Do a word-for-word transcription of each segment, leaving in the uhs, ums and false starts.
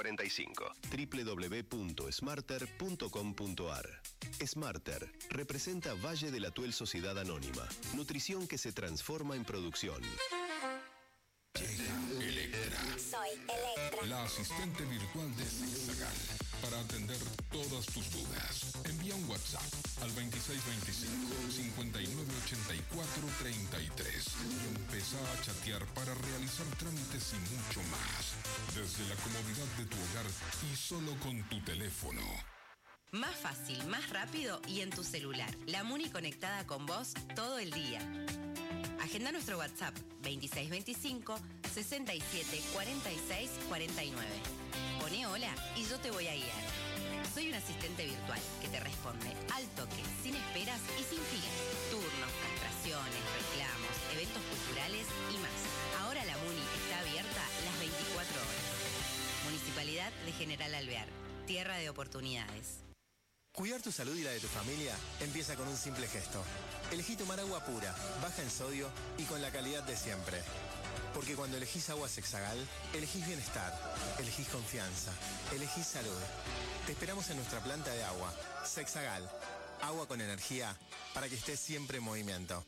treinta y cinco. doble u doble u doble u punto smarter punto com punto a r. Smarter representa Valle del Atuel Sociedad Anónima. Nutrición que se transforma en producción. Llega Electra. Soy Electra, La asistente virtual de Zigzag. Para atender todas tus dudas, envía un WhatsApp al veintiséis veinticinco, cincuenta y nueve ochenta y cuatro treinta y tres y empezá a chatear para realizar trámites y mucho más. Desde la comodidad de tu hogar y solo con tu teléfono. Más fácil, más rápido y en tu celular. La Muni conectada con vos todo el día. Agenda nuestro WhatsApp veintiséis veinticinco, sesenta y siete, cuarenta y seis, cuarenta y nueve. Poné hola y yo te voy a guiar. Soy un asistente virtual que te responde al toque, sin esperas y sin filas. Turnos, castraciones, reclamos, eventos culturales y más. Ahora la Muni está abierta las veinticuatro horas. Municipalidad de General Alvear. Tierra de oportunidades. Cuidar tu salud y la de tu familia empieza con un simple gesto. Elegí tomar agua pura, baja en sodio y con la calidad de siempre. Porque cuando elegís agua Sexagal, elegís bienestar, elegís confianza, elegís salud. Te esperamos en nuestra planta de agua. Sexagal, agua con energía para que estés siempre en movimiento.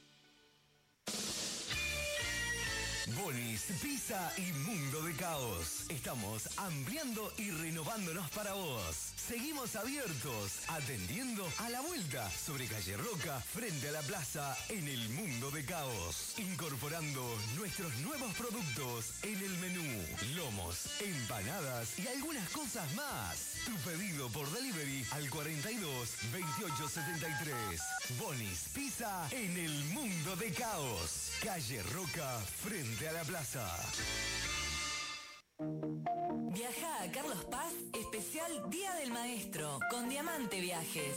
Bonis, Pizza y Mundo de Caos. Estamos ampliando y renovándonos para vos. Seguimos abiertos, atendiendo a la vuelta sobre Calle Roca, frente a la plaza, en el Mundo de Caos. Incorporando nuestros nuevos productos en el menú. Lomos, empanadas y algunas cosas más. Tu pedido por delivery al cuarenta y dos, veintiocho setenta y tres. Bonis, Pizza en el Mundo de Caos. Calle Roca, frente a la plaza. Viaja a Carlos Paz, especial Día del Maestro, con Diamante Viajes.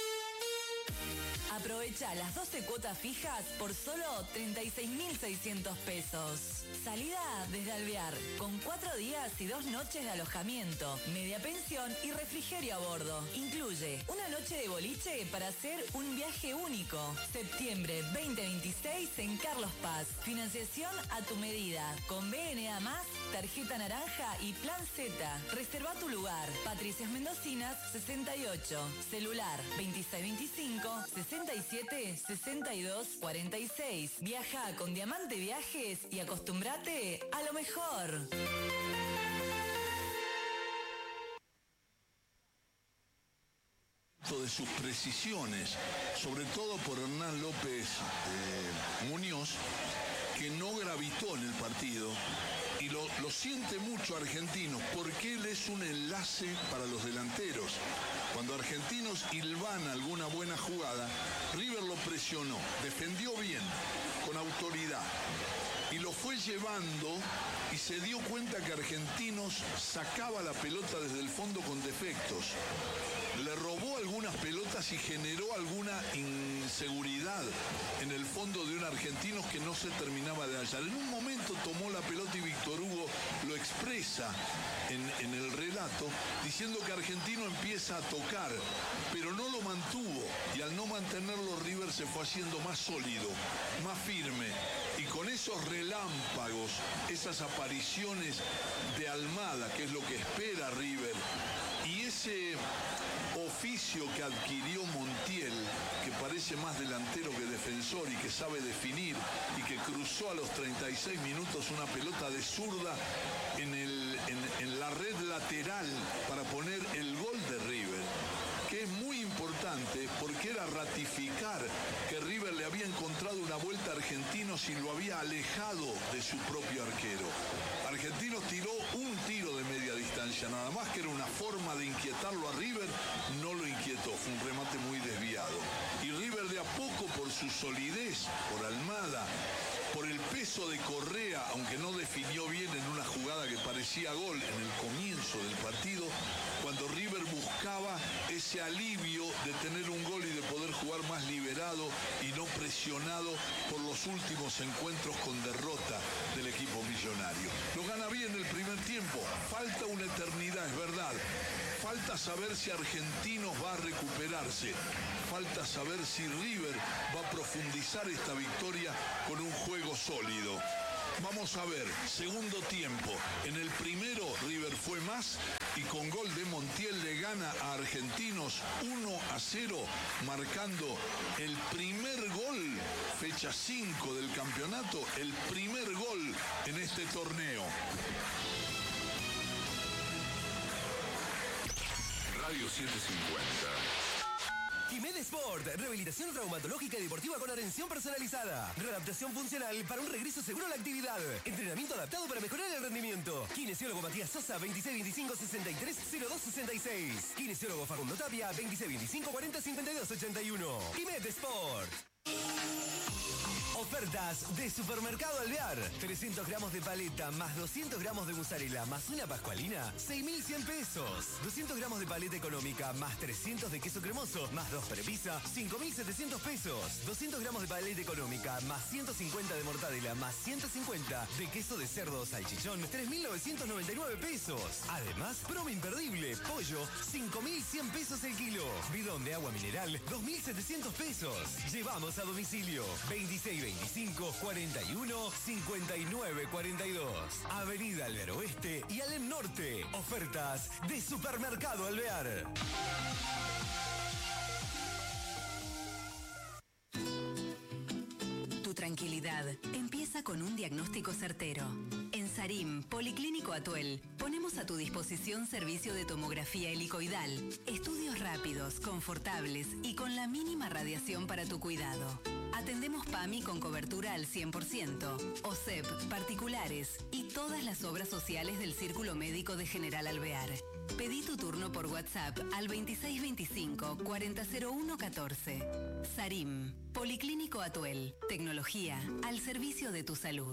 Aprovecha las doce cuotas fijas por solo treinta y seis mil seiscientos pesos. Salida desde Alvear, con cuatro días y dos noches de alojamiento, media pensión y refrigerio a bordo. Incluye una noche de boliche para hacer un viaje único. Septiembre veinte veintiséis en Carlos Paz. Financiación a tu medida, con B N A más, tarjeta naranja y plan Z. Reserva tu lugar. Patricias Mendocinas sesenta y ocho. Celular veintiséis veinticinco, sesenta y siete, sesenta y dos, cuarenta y seis. Viaja con Diamante Viajes y acostúmbrate a lo mejor. De sus precisiones, sobre todo por Hernán López eh, Muñoz, que no gravitó en el partido y lo, lo siente mucho Argentinos, porque él es un enlace para los delanteros. Cuando Argentinos hilvana alguna buena jugada, River lo presionó, defendió bien, con autoridad, y lo fue llevando y se dio cuenta que Argentinos sacaba la pelota desde el fondo con defectos. Le robó algunas pelotas y generó alguna inseguridad en el fondo de un Argentinos que no se terminaba de hallar. En un momento tomó la pelota y Víctor Hugo lo expresa en, en el relato, diciendo que Argentino empieza a tocar, pero no lo mantuvo. Y al no mantenerlo, River se fue haciendo más sólido, más firme. Y con esos relámpagos, esas apariciones de Almada, que es lo que espera River, y ese oficio que adquirió Montiel, que parece más delantero que defensor y que sabe definir, y que cruzó a los treinta y seis minutos una pelota de zurda en, el, en, en la red lateral para poner el gol de River, que es muy importante porque era ratificar que River le había encontrado una vuelta a Argentinos y lo había alejado de su propio arquero. Argentinos tiró un tiro de media distancia, nada más, que era una forma de inquietarlo a River, no lo inquietó, fue un remate muy desviado. Y River de a poco, por su solidez, por Almada, por el peso de Correa, aunque no definió bien en una jugada que parecía gol en el comienzo del partido, cuando River buscaba ese alivio de tener un gol y de poder jugar más liberado y no presionado por los últimos encuentros con derrota del equipo millonario. Lo gana bien el primer tiempo, falta una eternidad, es verdad. Falta saber si Argentinos va a recuperarse. Falta saber si River va a profundizar esta victoria con un juego sólido. Vamos a ver, segundo tiempo. En el primero River fue más y con gol de Montiel le gana a Argentinos uno a cero, marcando el primer gol, fecha cinco del campeonato, el primer gol en este torneo. Radio setecientos cincuenta. Quimed Sport, rehabilitación traumatológica y deportiva con atención personalizada. Readaptación funcional para un regreso seguro a la actividad. Entrenamiento adaptado para mejorar el rendimiento. Kinesiólogo Matías Sosa, veintiséis veinticinco sesenta y tres cero dos sesenta y seis. Kinesiólogo Facundo Tapia, veintiséis veinticinco cuarenta cincuenta y dos ochenta y uno. Quimed Sport. Ofertas de Supermercado Alvear. trescientos gramos de paleta más doscientos gramos de mozzarella más una pascualina, seis mil cien pesos. doscientos gramos de paleta económica más trescientos de queso cremoso más dos prepisa, cinco mil setecientos pesos. doscientos gramos de paleta económica más ciento cincuenta de mortadela más ciento cincuenta de queso de cerdo o salchichón, tres mil novecientos noventa y nueve pesos. Además, promo imperdible, pollo, cinco mil cien pesos el kilo. Bidón de agua mineral, dos mil setecientos pesos. Llevamos a domicilio. veintiséis veinticinco cuarenta y uno cincuenta y nueve cuarenta y dos. Avenida Alvear Oeste y Alem Norte. Ofertas de Supermercado Alvear. Tu tranquilidad empieza con un diagnóstico certero. En Sarim, Policlínico Atuel, ponemos a tu disposición servicio de tomografía helicoidal, estudios rápidos, confortables y con la mínima radiación para tu cuidado. Atendemos PAMI con cobertura al cien por ciento, O S E P, particulares y todas las obras sociales del Círculo Médico de General Alvear. Pedí tu turno por WhatsApp al veintiséis veinticinco cuarenta cero uno catorce. Sarim, Policlínico Atuel, tecnología al servicio de tu salud.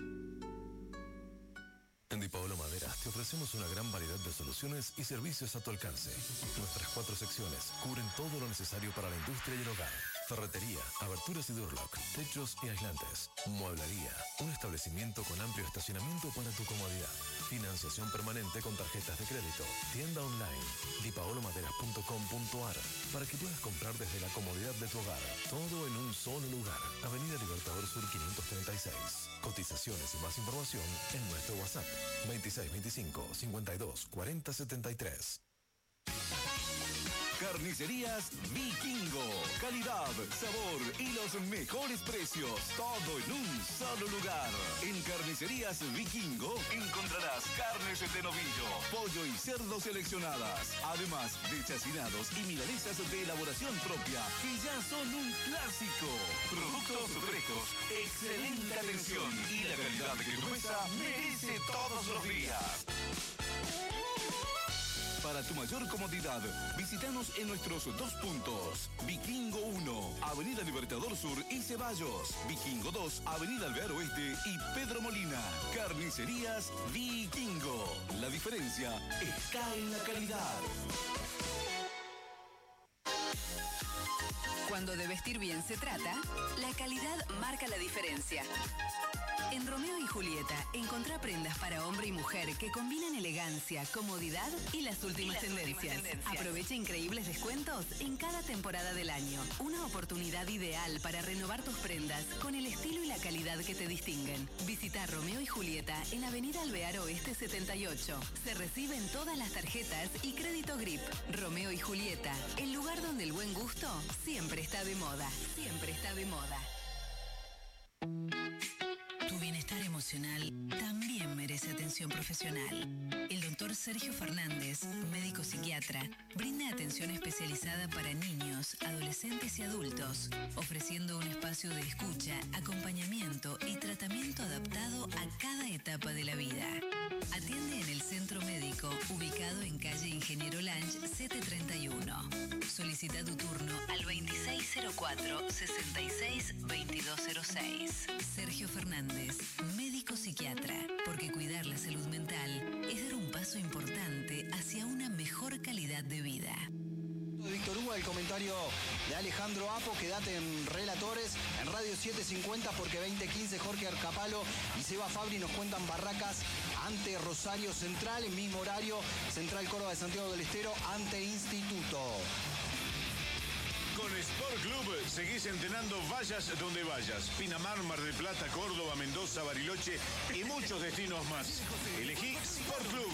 En Di Paolo Maderas te ofrecemos una gran variedad de soluciones y servicios a tu alcance. Nuestras cuatro secciones cubren todo lo necesario para la industria y el hogar. Ferretería, aberturas y doorlock, techos y aislantes, mueblería, un establecimiento con amplio estacionamiento para tu comodidad, financiación permanente con tarjetas de crédito, tienda online, di paolo maderas punto com punto a r, para que puedas comprar desde la comodidad de tu hogar, todo en un solo lugar. Avenida Libertador Sur quinientos treinta y seis. Cotizaciones y más información en nuestro WhatsApp veintiséis veinticinco cincuenta y dos cuarenta setenta y tres. Carnicerías Vikingo. Calidad, sabor y los mejores precios. Todo en un solo lugar. En Carnicerías Vikingo encontrarás carnes de novillo, pollo y cerdo seleccionadas. Además de chacinados y milanesas de elaboración propia, que ya son un clásico. Productos frescos, excelente atención y la calidad que tu mesa merece todos los días. Para tu mayor comodidad, visítanos en nuestros dos puntos. Vikingo uno, Avenida Libertador Sur y Ceballos. Vikingo dos, Avenida Alvear Oeste y Pedro Molina. Carnicerías Vikingo. La diferencia está en la calidad. Cuando de vestir bien se trata, la calidad marca la diferencia. En Romeo y Julieta, encontrá prendas para hombre y mujer que combinan elegancia, comodidad y las últimas, y las tendencias. últimas tendencias. Aprovecha increíbles descuentos en cada temporada del año. Una oportunidad ideal para renovar tus prendas con el estilo y la calidad que te distinguen. Visita Romeo y Julieta en Avenida Alvear Oeste setenta y ocho. Se reciben todas las tarjetas y crédito Grip. Romeo y Julieta, el lugar donde el buen gusto siempre está de moda. Siempre está de moda. Tu bienestar emocional también merece atención profesional. El doctor Sergio Fernández, médico psiquiatra, brinda atención especializada para niños, adolescentes y adultos, ofreciendo un espacio de escucha, acompañamiento y tratamiento adaptado a cada etapa de la vida. Atiende en el centro médico, ubicado en calle Ingeniero Lange siete treinta y uno. Solicita tu turno al veintiséis cero cuatro sesenta y seis veintidós cero seis. Sergio Fernández, médico psiquiatra, porque cuidar la salud mental es dar un paso importante hacia una mejor calidad de vida. Víctor Hugo, el comentario de Alejandro Apo, quédate en Relatores, en Radio setecientos cincuenta, porque veinte quince Jorge Arcapalo y Seba Fabri nos cuentan Barracas ante Rosario Central, en mismo horario, Central Córdoba de Santiago del Estero ante Instituto. Con Sport Club seguís entrenando vayas donde vayas. Pinamar, Mar del Plata, Córdoba, Mendoza, Bariloche y muchos destinos más. Elegí Sport Club.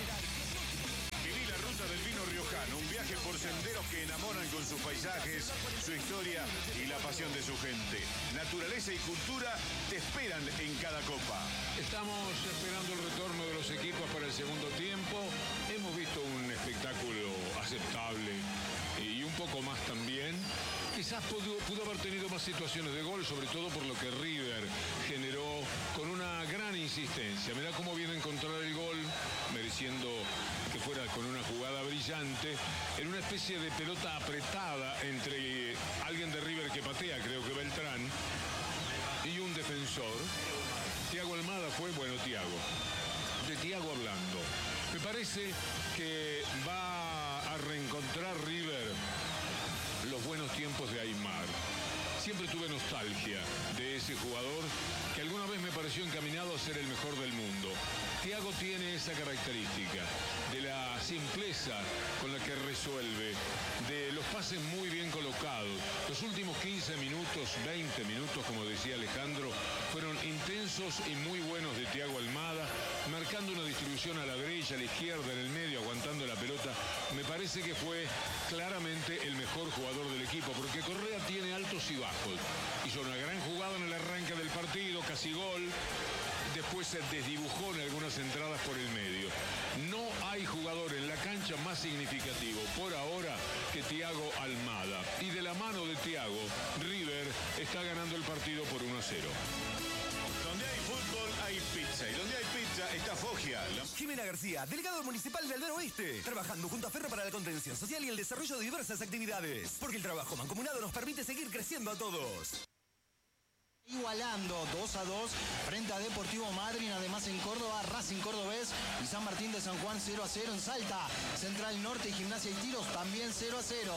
Viví la ruta del vino riojano, un viaje por senderos que enamoran con sus paisajes, su historia y la pasión de su gente. Naturaleza y cultura te esperan en cada copa. Estamos esperando el retorno de los equipos para el segundo tiempo. Hemos visto un espectáculo aceptable y un poco más también. Quizás pudo, pudo haber tenido más situaciones de gol, sobre todo por lo que River generó con una gran insistencia. Mirá cómo viene a encontrar el gol, mereciendo que fuera con una jugada brillante, en una especie de pelota apretada entre alguien de River que patea, creo que Beltrán, y un defensor. Thiago Almada fue, bueno, Thiago. De Thiago hablando. Me parece que va a reencontrar River los buenos tiempos de Aymar. Siempre tuve nostalgia de ese jugador que alguna vez me pareció encaminado a ser el mejor del mundo. Thiago tiene esa característica de la simpleza con la que resuelve, de los pases muy bien colocados. Los últimos quince minutos, veinte minutos, como decía Alejandro, fueron intensos y muy buenos de Thiago Almada, marcando una distribución a la derecha, a la izquierda, en el medio, aguantando la pelota. Me parece que fue claramente el mejor jugador del equipo, porque Correa tiene altos y bajos. Hizo una gran jugada en el arranque del partido, casi gol. Después se desdibujó en algunas entradas por el medio. No hay jugador en la cancha más significativo por ahora que Thiago Almada. Y de la mano de Thiago, River está ganando el partido por uno a cero. Donde hay fútbol hay pizza, y donde hay pizza está Foggia. La... Jimena García, delegado municipal de Aldero Oeste, trabajando junto a Ferro para la contención social y el desarrollo de diversas actividades. Porque el trabajo mancomunado nos permite seguir creciendo a todos. Igualando dos a dos frente a Deportivo Madryn, además en Córdoba, Racing Cordobés y San Martín de San Juan cero a cero en Salta, Central Norte y Gimnasia y Tiros también cero a cero.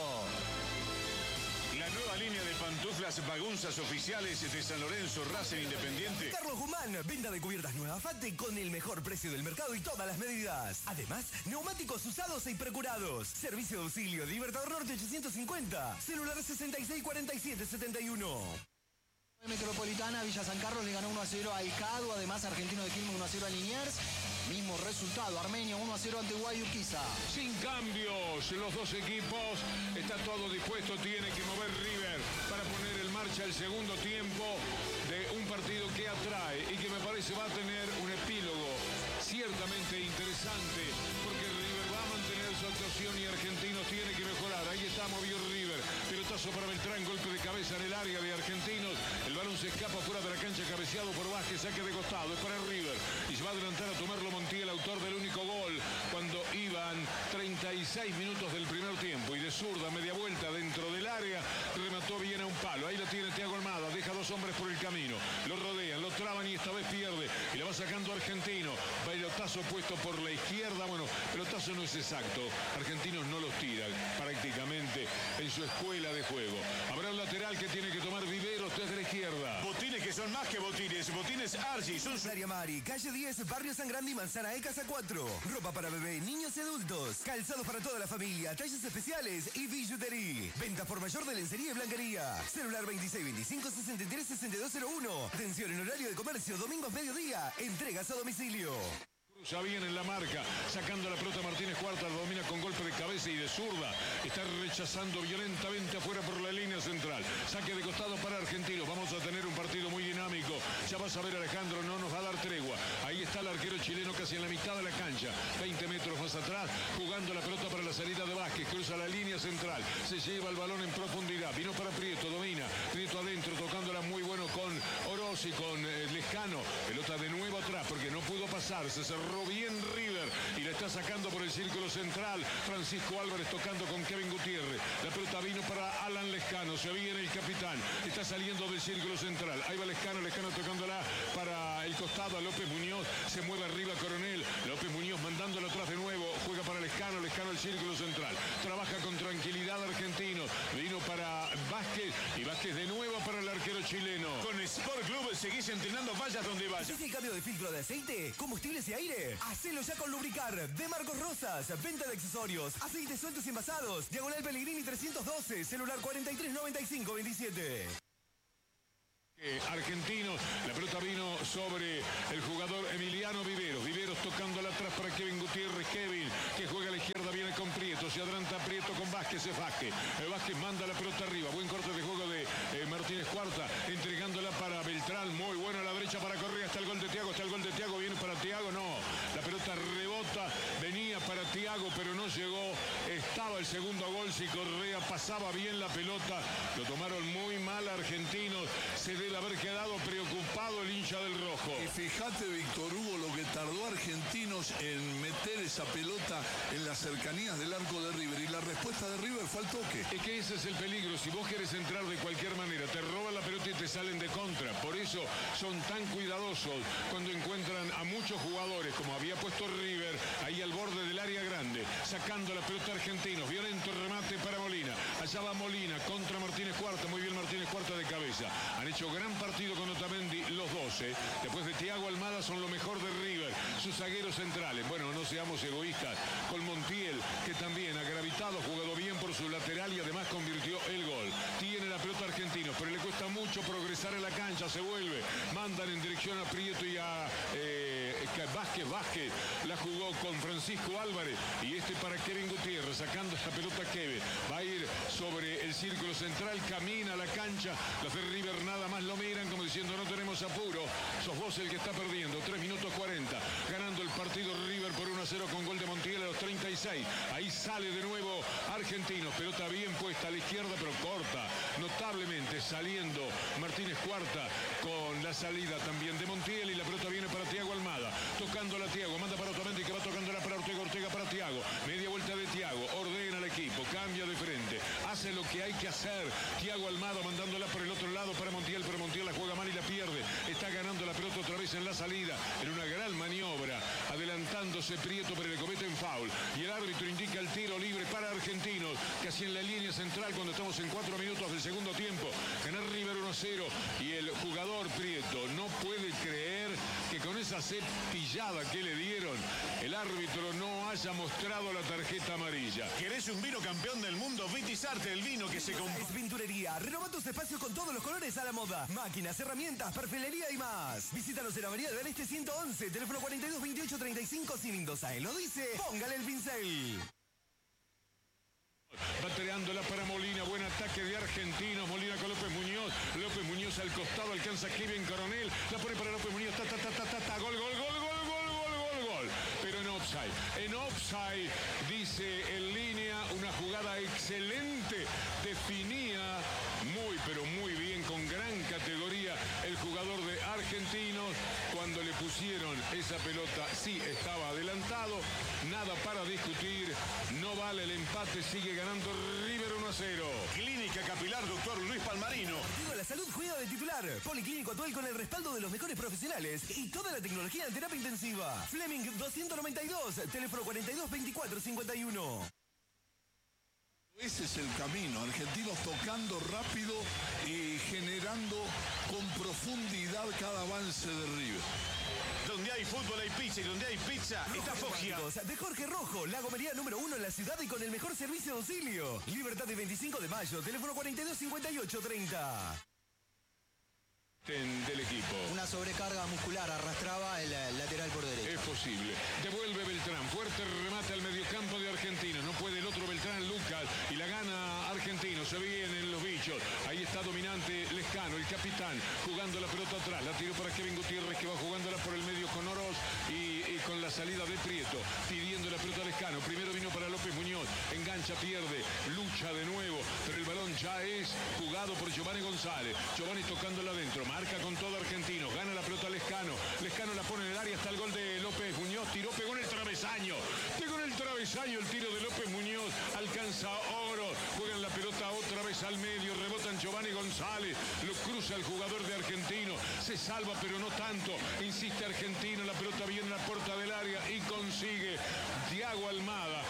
La nueva línea de pantuflas bagunzas oficiales de San Lorenzo, Racing Independiente. Carlos Guzmán, venta de cubiertas nueva Fate con el mejor precio del mercado y todas las medidas. Además, neumáticos usados y precurados. Servicio de auxilio, Libertador Norte ochocientos cincuenta. Celular sesenta y seis cuarenta y siete setenta y uno. Metropolitana, Villa San Carlos le ganó uno a cero al Cadu, además Argentino de Quilmes uno a cero a Liniers. Mismo resultado, Armenio uno a cero ante Guayurquiza. Sin cambios, los dos equipos, está todo dispuesto, tiene que mover River para poner en marcha el segundo tiempo de un partido que atrae y que me parece va a tener un epílogo ciertamente interesante, porque River va a mantener su actuación y Argentinos tiene que mejorar. Ahí está, movió River, pelotazo para Beltrán, golpe de cabeza en el área de Argentinos, el balón se escapa fuera de la cancha, cabeceado por Vázquez, saque de costado, es para River y se va a adelantar a tomarlo Montiel, autor del único gol, cuando iban treinta y seis minutos del primer tiempo, y de zurda, media vuelta dentro del área, remató bien a un palo. Ahí lo tiene Thiago Almada, deja dos hombres por el camino, lo rodean, lo traban y esta vez pierde y le va sacando Argentino. Pelotazo puesto por la izquierda, bueno, pelotazo no es exacto, Argentinos no los tiran prácticamente en su escuela de juego. Habrá un lateral que tiene que tomar Viveros desde la izquierda. Botines que son más que botines, botines Argi, son su... Área Mari, calle diez, barrio San Grande y Manzana E, casa cuatro. Ropa para bebé, niños y adultos. Calzados para toda la familia, talles especiales y billutería. Venta por mayor de lencería y blanquería. Celular veintiséis veinticinco sesenta y tres sesenta y dos cero uno. Atención en horario de comercio, domingos mediodía. Entregas a domicilio. Ya viene en la marca, sacando la pelota Martínez Cuarta, domina con golpe de cabeza y de zurda. Está rechazando violentamente afuera por la línea central. Saque de costado para Argentinos. Vamos a tener un partido muy dinámico. Ya vas a ver, Alejandro, no nos va a dar tregua. Ahí está el arquero chileno casi en la mitad de la cancha. veinte metros más atrás, jugando la pelota para la salida de Vázquez. Cruza la línea central. Se lleva el balón en profundidad. Vino para Prieto, domina. Prieto adentro, tocándola muy bueno con Oroz y con eh, Lescano. Pelota de nuevo atrás porque no pudo pasar. Se cerró bien River y la está sacando por el círculo central. Francisco Álvarez tocando con Kevin Gutiérrez. La pelota vino para Alan Lescano. Se viene el capitán. Está saliendo del círculo central. Ahí va Lescano. Lescano tocándola para el costado a López Muñoz. Se mueve arriba Coronel. López Muñoz mandándola atrás de nuevo. Juega para Lescano. Lescano al círculo central. Trabaja con tranquilidad Argentino. Vino para Vázquez y Vázquez de nuevo para el arquero chileno. Con Sport Club seguís entrenando vayas donde vayas. ¿Hiciste el cambio de filtro de aceite, combustibles y aire? Hacelo ya con Lubricar, de Marcos Rosas. Venta de accesorios, aceites sueltos y envasados. Diagonal Pellegrini trescientos doce, celular cuarenta y tres noventa y cinco veintisiete. Eh, argentinos, la pelota vino sobre el jugador Emiliano Viveros. Viveros tocándola atrás para Kevin Gutiérrez. Kevin, que juega a la izquierda, viene con Prieto. Se adelanta Prieto con Vázquez. Es Vázquez. Eh, Vázquez manda la pelota arriba. Buen corte de juego de eh, Martínez Cuarta. Entregándola para Beltrán. Muy buena a la derecha para Correa. Está el gol de Thiago. Está el gol de Thiago. Viene para Thiago. No. La pelota rebota. Venía para Thiago, pero no llegó. Estaba el segundo gol. Si Correa pasaba bien la pelota. Lo tomaron muy mal argentinos. Se debe haber quedado preocupado el hincha del rojo. Y fíjate, Víctor Hugo, lo que tardó Argentinos en meter esa pelota en las cercanías del arco de River. Y la respuesta de River fue al toque. Es que ese es el peligro. Si vos querés entrar de cualquier manera, te roban la pelota y te salen de contra. Por eso son tan cuidadosos cuando encuentran a muchos jugadores, como había puesto River, ahí al borde del área grande, sacando la pelota Argentinos. Violento remate para Molina. Allá va Molina contra Martínez Cuarta. Muy bien Martínez Cuarta de cabeza. Han hecho gran partido con Otamendi, los doce. Después de Thiago Almada son lo mejor de River. Sus zagueros centrales. Bueno, no seamos egoístas. Con Montiel, que también ha gravitado, jugado bien por su lateral y además convirtió el gol. Tiene la pelota argentino, pero le cuesta mucho progresar en la cancha. Se vuelve. Mandan en dirección a Prieto y a eh, Vázquez. Vázquez la jugó con Francisco Álvarez. Y este para Kevin Gutiérrez, sacando esta pelota Kevin. Va a ir sobre el círculo central, camina a la cancha. Los de River nada más lo miran como diciendo no tenemos apuro. Sos vos el que está perdiendo. tres minutos cuarenta. Ganando el partido River por uno a cero con gol de Montiel a los treinta y seis. Ahí sale de nuevo Argentinos. Pelota bien puesta a la izquierda pero corta. Notablemente saliendo Martínez Cuarta con la salida también de Montiel. Y la pelota viene para Thiago Almada. Tocándola Thiago. Manda para Otamendi que va tocándola para Ortega. Ortega para Thiago. Media vuelta de Thiago. Ordena al equipo. Cambia de frente. Hace lo que hay que hacer. Thiago Almada mandándola por el otro lado para Montiel. Pero Montiel la juega mal y la pierde. Está ganando la pelota otra vez en la salida. En una gran maniobra. Adelantándose Prieto, pero le cometen foul. Y el árbitro indica el tiro libre para Argentinos. Casi en la línea central cuando estamos en cuatro minutos del segundo tiempo. Ganar River uno a cero. Y el jugador Prieto no puede creer que con esa cepillada que le dieron, el árbitro no haya mostrado la tarjeta amarilla. ¿Querés un vino campeón del mundo? Vitizarte, el vino que se compra. Es Pinturería. Renova tus espacios con todos los colores a la moda. Máquinas, herramientas, perfilería y más. Visítanos en Avenida del Este ciento once, teléfono cuarenta y dos veintiocho treinta y cinco. Si Mendoza lo dice, póngale el pincel. Batereándola para Molina, buen ataque de Argentinos. Molina con López Muñoz. López Muñoz al costado, alcanza Kevin Coronel. La pone para López Muñoz. Ta, ta, ta, ta, ta, ta. Gol, gol, gol, gol, gol, gol, gol, gol. Pero en offside. En offside, dice en línea, una jugada excelente. Definía muy, pero muy bien, con gran categoría, el jugador de Argentinos. Cuando le pusieron esa pelota, sí estaba adelantado. Nada para discutir. No vale el empate. Sigue ganando River uno a cero. Clínica Capilar Doctor Luis Palmarino. Digo, la salud juega de titular. Policlínico Atuel con el respaldo de los mejores profesionales y toda la tecnología en terapia intensiva. Fleming doscientos noventa y dos, teléfono cuarenta y dos veinticuatro cincuenta y uno. Ese es el camino, Argentinos tocando rápido y generando con profundidad cada avance de River. Donde hay fútbol hay pizza y donde hay pizza Rojo está Foggia. De Jorge Rojo, la gomería número uno en la ciudad y con el mejor servicio de auxilio. Libertad de veinticinco de mayo, teléfono cuarenta y dos cincuenta y ocho treinta. Del equipo. Una sobrecarga muscular arrastraba el, el lateral por derecha. Es posible. Devuelve Beltrán. Fuerte remate al mediocampo de Argentina. No puede el otro Beltrán, Lucas. Y la gana Argentino. Se vienen los bichos. Ahí está dominante Lescano, el capitán, jugando la pelota atrás. La tiró para Kevin Gutiérrez, que va jugándola por el medio con Oroz y, y con la salida de Prieto. Pidiendo la pelota a Lescano. Primero vino para López Muñoz. Engancha, pierde. Lucha de nuevo. Pero el balón ya es jugado por Giovanni González. Giovanni tocándola adentro. Marca con todo Argentino. Gana la pelota Lescano. Lescano la pone en el área hasta el gol de López Muñoz. Tiró, pegó en el travesaño. Pegó en el travesaño el tiro de López Muñoz. Alcanza Oro. Juegan la pelota otra vez al medio. Rebotan Giovanni González. Lo cruza el jugador de Argentino. Se salva, pero no tanto. Insiste Argentino. La pelota viene a la puerta del área y consigue Thiago Almada jugando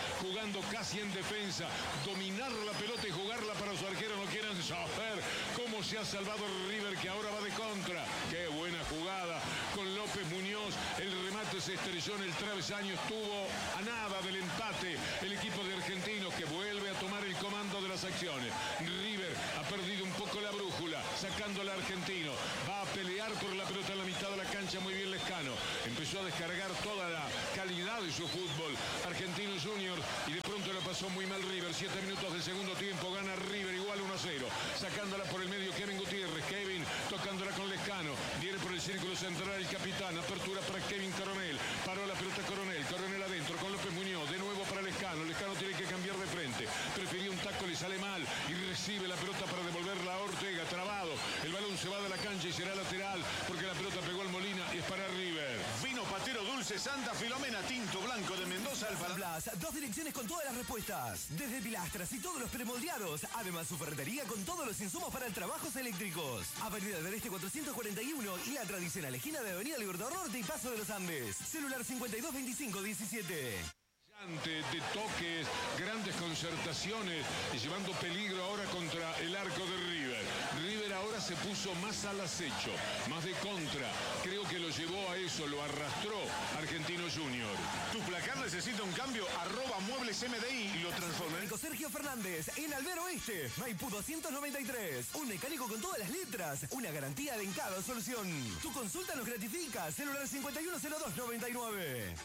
jugando casi en defensa, dominar la pelota y jugarla para su arquero. No quieran saber cómo se ha salvado River, que ahora va de contra. Qué buena jugada con López Muñoz. El remate se estrelló en el travesaño. Estuvo a nada del empate el equipo de Argentinos, que vuelve a tomar el comando de las acciones. River ha perdido un poco la brújula, sacando al argentino. Va a pelear por la pelota en la mitad de la cancha. Muy bien Lescano. Empezó a descargar toda la calidad de su fútbol Argentinos Juniors, y de pronto le pasó muy mal River. Siete minutos del segundo tiempo, gana River igual uno a cero. Sacándola por el medio Kevin Gutiérrez. Kevin tocándola con Lescano. Viene por el círculo central el capitán. Apertura para Kevin Coronel. Paró la pelota Coronel. Coronel adentro con López Muñoz. De nuevo para Lescano. Lescano tiene que cambiar de frente. Prefirió un taco, le sale mal y recibe la pelota para devolverla a Ortega. Trabado. El balón se va de la cancha y será lateral porque la pelota pegó al Molina y es para River. Vino Patero Dulce Santa Filomena Tinto Blanco de Mendoza al Blas, dos direcciones con todas las respuestas. Desde pilastras y todos los premoldeados. Además, su ferretería con todos los insumos para trabajos eléctricos. Avenida del Este cuatrocientos cuarenta y uno y la tradicional esquina de Avenida Libertador Norte y Paso de los Andes. Celular cincuenta y dos veinticinco diecisiete. De toques, grandes concertaciones y llevando peligro ahora contra el arco de River. River ahora se puso más al acecho, más de contra. Creo que lo llevó a eso, lo arrastró Argentino Junior. Tu placar necesita un cambio, arroba muebles M D I y lo transforma. Mecánico Sergio Fernández, en Albero Oeste, Maipú doscientos noventa y tres. Un mecánico con todas las letras, una garantía de en cada solución. Tu consulta nos gratifica, celular cincuenta y uno cero dos noventa y nueve.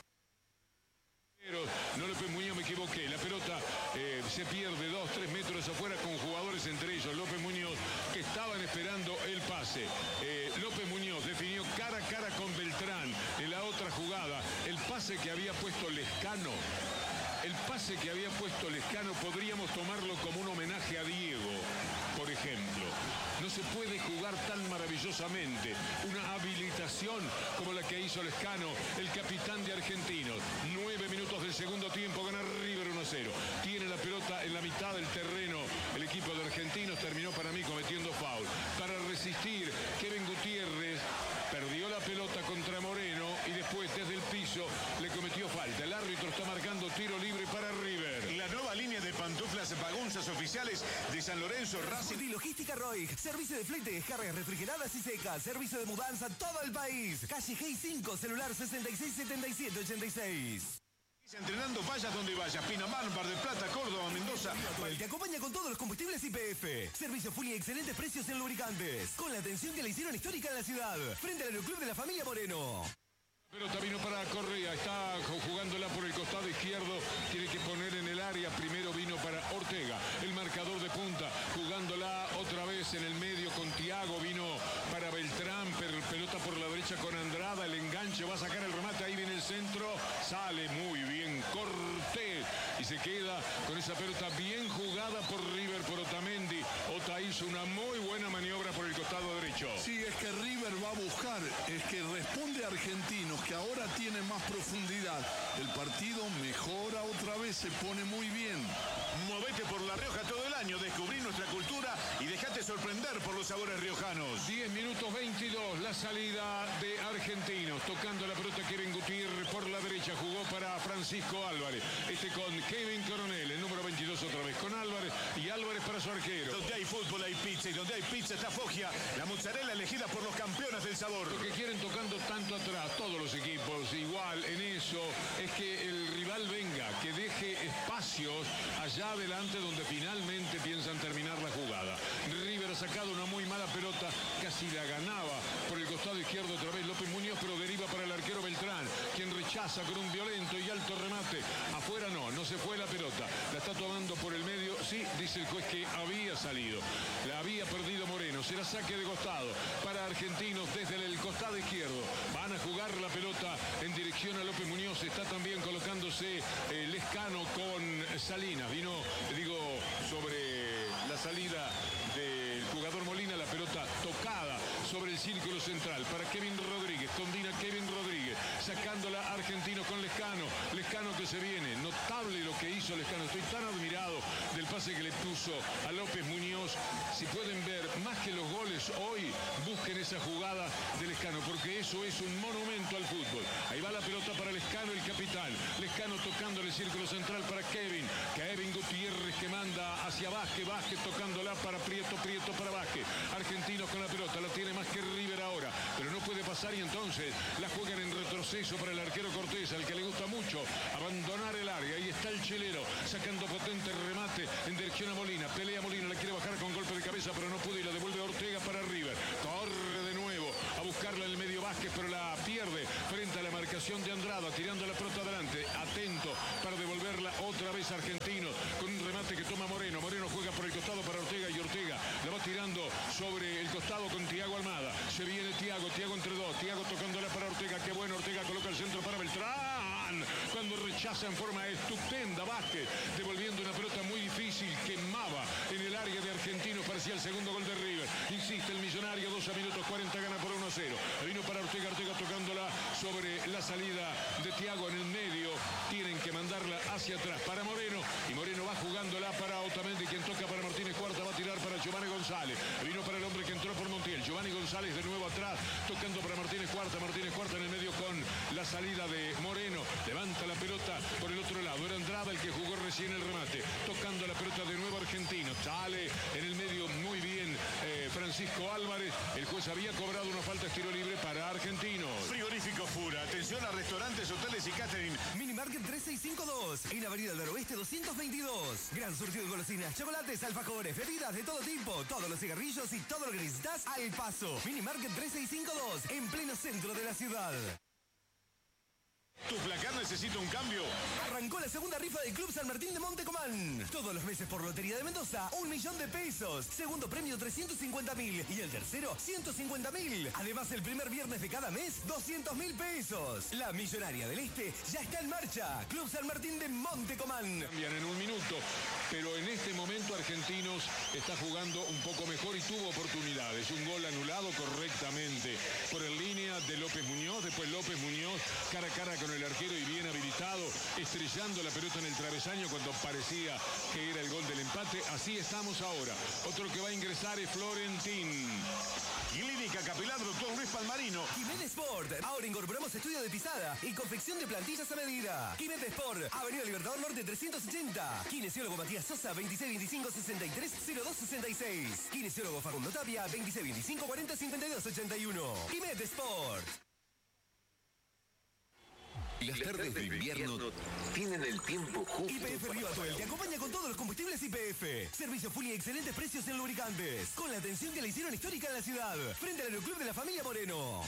No, López Muñoz, me equivoqué. La pelota eh, se pierde dos, tres metros afuera con jugadores entre ellos. López Muñoz, que estaban esperando el pase. Eh, López Muñoz definió cara a cara con Beltrán en la otra jugada. El pase que había puesto Lescano. El pase que había puesto Lescano podríamos tomarlo como un homenaje a Diego, por ejemplo. No se puede jugar tan maravillosamente. Una habilitación como la que hizo Lescano, el capitán de Argentinos. Nueve minutos del segundo tiempo, gana River uno a cero. Tiene la pelota en la mitad del terreno. El equipo de Argentinos terminó para mí cometiendo foul. Para resistir, Kevin Gutiérrez perdió la pelota contra Moreno y después desde el piso le cometió falta. El árbitro está marcando tiro libre para River. La nueva línea de pantuflas bagunzas oficiales de San Lorenzo Racing. Y Logística Roig, servicio de flete, descargas refrigeradas y secas, servicio de mudanza a todo el país. Calle G cinco, celular sesenta y seis setenta y siete ochenta y seis. Entrenando, vayas donde vayas. Pinamar, Mar del Plata, Córdoba, Mendoza. El que acompaña con todos los combustibles Y P F. Servicio full y excelentes precios en lubricantes. Con la atención que le hicieron histórica en la ciudad. Frente al Aeroclub de la familia Moreno. La pelota vino para Correa, está jugándola por el costado izquierdo, tiene que poner en el área, primero vino para Ortega, el marcador de punta, jugándola otra vez en el medio con Thiago, vino para Beltrán, pelota por la derecha con Andrada, el enganche, va a sacar el remate, ahí viene el centro, sale muy bien Cortés y se queda con esa pelota bien jugada por River, por Otamendi. Ota hizo una muy buena maniobra por el costado derecho. Sí, es que River va a buscar, es que responde a Argentinos, que ahora tiene más profundidad. El partido mejora otra vez, se pone muy bien. Movete por La Rioja todo el año, descubrí nuestra cultura y dejate sorprender por los sabores riojanos. diez minutos veintidós, la salida de Argentinos, tocando la pelota Kevin Gutiérrez por la derecha, jugó para Francisco Álvarez, este con Kevin Coronel, el número veintidós otra vez con Álvarez, y Álvarez para su arquero. Donde hay fútbol hay pizza, y donde hay pizza está Foggia, la mozzarella elegida por los campeones del sabor. Lo que quieren tocando tanto atrás, todos los equipos igual en eso, es que el rival venga, que deje espacios allá adelante donde finalmente piensan terminar la jugada. River ha sacado una muy mala pelota, casi la ganaba por el costado izquierdo otra vez López Muñoz, pero deriva para el arquero Beltrán, quien rechaza con un violento y alto remate. Afuera no, no se fue la pelota, la está tomando por el medio, sí, dice el juez que había salido, la había perdido Moreno, será saque de costado para Argentinos desde el costado izquierdo, van a jugar la pelota en dirección a López Muñoz, está también colocándose eh, Lescano con Salinas, vino, digo, sobre la salida del jugador Molina, la pelota tocada sobre el círculo central para Kevin Rodríguez, combina Kevin Rodríguez, sacándola Argentino con Lescano, Lescano que se viene, notable lo que hizo Lescano, estoy tan admirado del pase que le puso a López Muñoz. Si pueden ver más que los goles hoy, busquen esa jugada de Lescano, porque eso es un monumento al fútbol. Ahí va la pelota para Lescano, el capitán, Lescano tocando el círculo central para Kevin, hacia Vázquez, Vázquez tocándola para Prieto, Prieto para Vázquez. Argentinos con la pelota, la tiene más que River ahora, pero no puede pasar y entonces la juegan en retroceso para el arquero Cortés, al que le gusta mucho abandonar el área. Ahí está el chileno, sacando potente remate en dirección a Molina. Pelea Molina, la quiere bajar con golpe de cabeza, pero no pudo y la devuelve Ortega para River. Corre de nuevo a buscarla en el medio Vázquez, pero la pierde frente a la marcación de Andrada, tirando la pelota adelante. Atento para devolverla otra vez a Argentinos, con un remate que toma Moreno. Moreno juega por el costado para Ortega y Ortega la va tirando sobre el costado con Thiago Almada. Se viene Thiago, Thiago entre dos, Thiago tocándola para Ortega. Qué bueno, Ortega coloca el centro para Beltrán, cuando rechaza en forma estupenda Vázquez, devolviendo una pelota muy difícil, quemaba en el área de Argentinos, parecía el segundo gol de River. Insiste el millonario, dos a minutos cuarenta, gana por uno a cero. Vino para Ortega, Ortega tocándola sobre la salida de Thiago en el medio. Tienen que mandarla hacia atrás para Moreno, y Moreno va jugándola para Otamendi, quien toca para Martínez Cuarta, va a tirar para Giovanni González. Vino para el hombre que entró por Montiel, Giovanni González de nuevo atrás, tocando para Martínez Cuarta, Martínez Cuarta en el medio con la salida de Moreno. Levanta la pelota por el otro lado, era Andrada el que jugó recién el remate, tocando la pelota de nuevo Argentino. Sale en el medio muy bien eh, Francisco Álvarez. El juez había cobrado una falta, tiro libre para Argentinos. Frigorífico Fura, atención a restaurantes, hoteles y catering. Minimarket tres seis cinco dos, en Avenida del Oeste doscientos veintidós. Gran surtido de golosinas, chocolates, alfajores, bebidas de todo tipo, todos los cigarrillos y todo lo que necesitas al paso. Minimarket tres seis cinco dos, en pleno centro de la ciudad. ¿Tu placar necesita un cambio? Arrancó la segunda rifa del Club San Martín de Montecomán. Todos los meses por Lotería de Mendoza, un millón de pesos. Segundo premio, trescientos cincuenta mil. Y el tercero, ciento cincuenta mil. Además, el primer viernes de cada mes, doscientos mil pesos. La Millonaria del Este ya está en marcha. Club San Martín de Montecomán. Cambian en un minuto, pero en este momento Argentinos está jugando un poco mejor y tuvo oportunidades. Un gol anulado correctamente por el línea de López Muñoz. Después López Muñoz cara a cara con el arquero y bien habilitado, estrellando la pelota en el travesaño cuando parecía que era el gol del empate. Así estamos ahora. Otro que va a ingresar es Florentín. Clínica Capilar Doctor Luis Palmarino. Quimet Sport. Ahora incorporamos estudio de pisada y confección de plantillas a medida. Quimet Sport. Avenida Libertador Norte trescientos ochenta. Kinesiólogo Matías Sosa, veintiséis veinticinco sesenta y tres cero dos sesenta y seis. Kinesiólogo Facundo Tapia, veintiséis veinticinco cuarenta cincuenta y dos ochenta y uno. Quimet Sport. Las tardes de invierno tienen el tiempo justo. Y P F Río Atuel te acompaña con todos los combustibles Y P F. Servicio full y excelentes precios en lubricantes. Con la atención que le hicieron histórica en la ciudad. Frente al Aeroclub de la familia Moreno.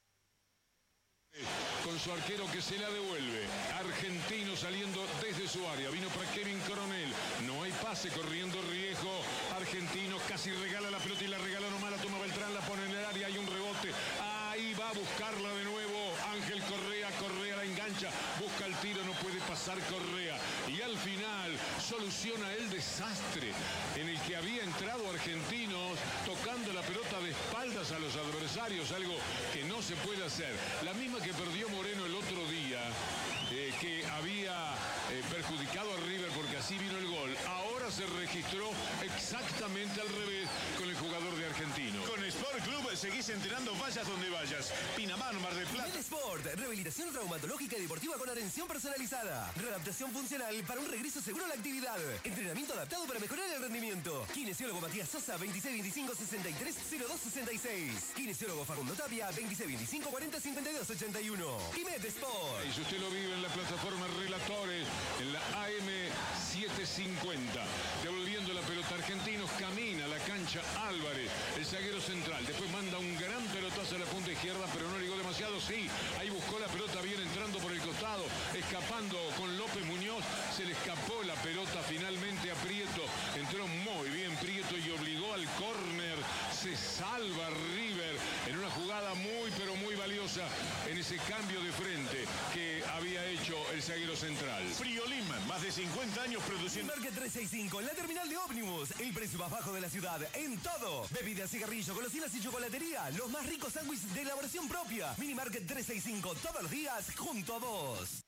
Con su arquero que se la devuelve. Argentino saliendo desde su área. Vino para Kevin Coronel. No hay pase, corriendo riesgo. Argentino casi regala la pelota y la regala nomás. La toma Beltrán, la pone en el área. Hay un rebote. Ahí va a buscarla de nuevo Ángel Correa. Correa la engancha. Busca el tiro, no puede pasar Correa. Y al final soluciona el desastre en el que había entrado Argentinos tocando la pelota de espaldas a los adversarios. Algo que no se puede hacer. La misma que perdió Moreno el otro día, eh, que había eh, perjudicado a River porque así vino el gol. Ahora se registró exactamente al revés con el jugador de Argentino. Con Sport Club seguís entrenando, vayas donde vayas. Pinamar, Mar del Plata. Med Sport, rehabilitación traumatológica y deportiva con atención personalizada. Readaptación funcional para un regreso seguro a la actividad. Entrenamiento adaptado para mejorar el rendimiento. Kinesiólogo Matías Sosa, veintiséis veinticinco sesenta y tres cero dos sesenta y seis. Kinesiólogo Facundo Tapia, veintiséis veinticinco cuarenta cincuenta y dos ochenta y uno. Y Med Sport. Y si usted lo vive en la plataforma Relatores, en la A M setecientos cincuenta, devolviendo la pelota, Argentinos camina a la cancha Álvarez, el zaguero central. Después manda un gran pelotazo a la punta izquierda, pero no ligó demasiado. Sí, ahí buscó la pelota bien entrando por el costado, escapando con López Muñoz. Se le escapó la pelota finalmente a Prieto. Entró muy bien Prieto y obligó al córner. Se salva River en una jugada muy, pero muy valiosa en ese cambio de frente que había hecho el zaguero central. Friolim, más de cincuenta años produciendo. Market trescientos sesenta y cinco, en la terminal de ómnibus. El precio más bajo de la ciudad, en todo. Bebidas, cigarrillos, golosinas y chocolatería. Los más ricos sándwiches de elaboración propia. Minimarket trescientos sesenta y cinco, todos los días, junto a vos.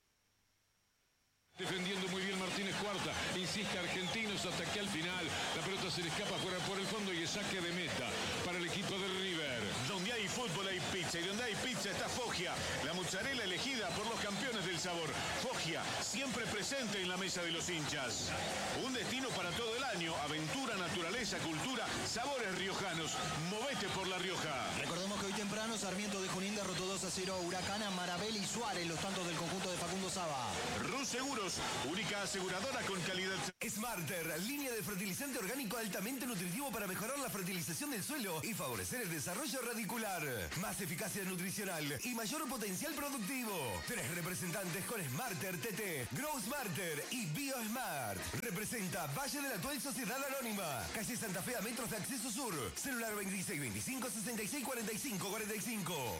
Defendiendo muy bien Martínez Cuarta, insiste Argentinos hasta que al final la pelota se le escapa fuera por el fondo y es saque de meta para el equipo de River. Donde hay fútbol hay pizza y donde hay pizza está Foggia, la mozzarella elegida por los campeones del sabor. Foggia, siempre presente en la mesa de los hinchas. Un destino para todo el año. Aventura, naturaleza, cultura, sabores riojanos. Movete por La Rioja. Recordemos que hoy temprano Sarmiento de Junín derrotó dos a cero a Huracán, a Marabel y Suárez, los tantos del conjunto de Facundo Saba. Rus Seguros, única aseguradora con calidad. Smarter, línea de fertilizante orgánico altamente nutritivo para mejorar la fertilización del suelo y favorecer el desarrollo radicular. Más eficacia nutricional y mayor potencial productivo. Tres representantes con Smarter T T, Grow Smarter y BioSmart. Representa Valle de la Actual Sociedad Anónima. Calle Santa Fe a metros de acceso sur. Celular veintiséis veinticinco sesenta y seis cuarenta y cinco cuarenta y cinco.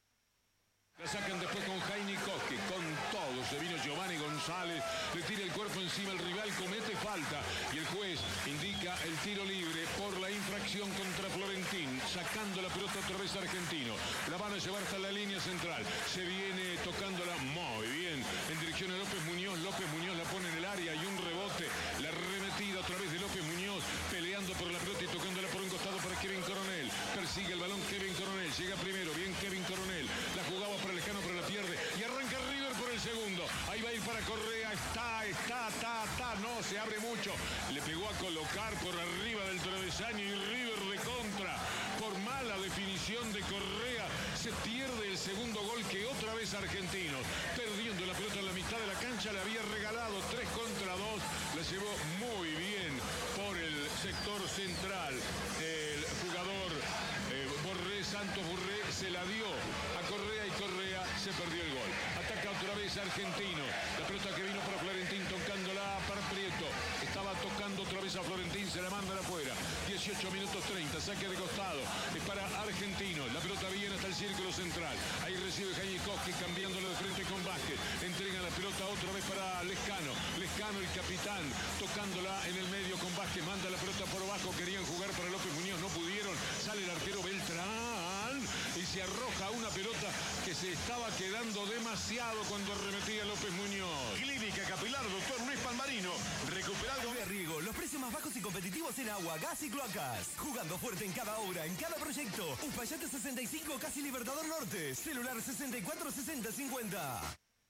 La sacan después con Jaime Koski, con todo. Se vino Giovanni González, le tira el cuerpo encima, el rival comete falta y el juez indica el tiro libre por la infracción contra Florentín, sacando la pelota otra vez Argentino. La van a llevar hasta la línea central. Se viene tocándola muy bien en dirección a López Muñoz. López Muñoz la pone en el área y un rebote. La remetida otra vez de López Muñoz, peleando por la pelota y tocándola por un costado para Kevin Coronel. Persigue el balón Kevin Coronel, llega primero, bien Kevin Coronel. La jugaba para Lejano, pero la pierde y arranca River por el segundo. Ahí va a ir para Correa, está, está, está, está, no, se abre mucho. Le pegó a colocar por arriba del travesaño y River de contra. Por mala definición de Correa, se pierde el segundo gol que otra vez Argentinos, perdiendo la pelota en la mitad de la cancha, le había regalado tres contra dos, la llevó muy bien por el sector central. El jugador eh, Borré, Santos Borré, se la dio a Correa y Correa se perdió el gol. Ataca otra vez Argentino. La pelota que vino para Florentín tocándola para Prieto. Estaba tocando otra vez a Florentín, se la mandan afuera. dieciocho minutos treinta, saque de costado. Es para Argentino. La pelota viene hasta el círculo central. Ahí recibe Jaime Koski cambiándolo de frente con Vázquez. Entrega la pelota otra vez para Lescano. Lescano, el capitán, tocándola en el medio con Vázquez. Manda la pelota por abajo. Querían jugar para López Muñoz, no pudieron. Sale el arquero Beltrán y se arroja una pelota que se estaba quedando demasiado cuando arremetía López Muñoz. Clínica Capilar, doctor Luis Palmarino. Recuperado. Riego, los precios más bajos y competitivos en agua, gas y cloacas. Jugando fuerte en cada obra, en cada proyecto. Uspallate sesenta y cinco, casi Libertador Norte. Celular sesenta y cuatro sesenta cincuenta.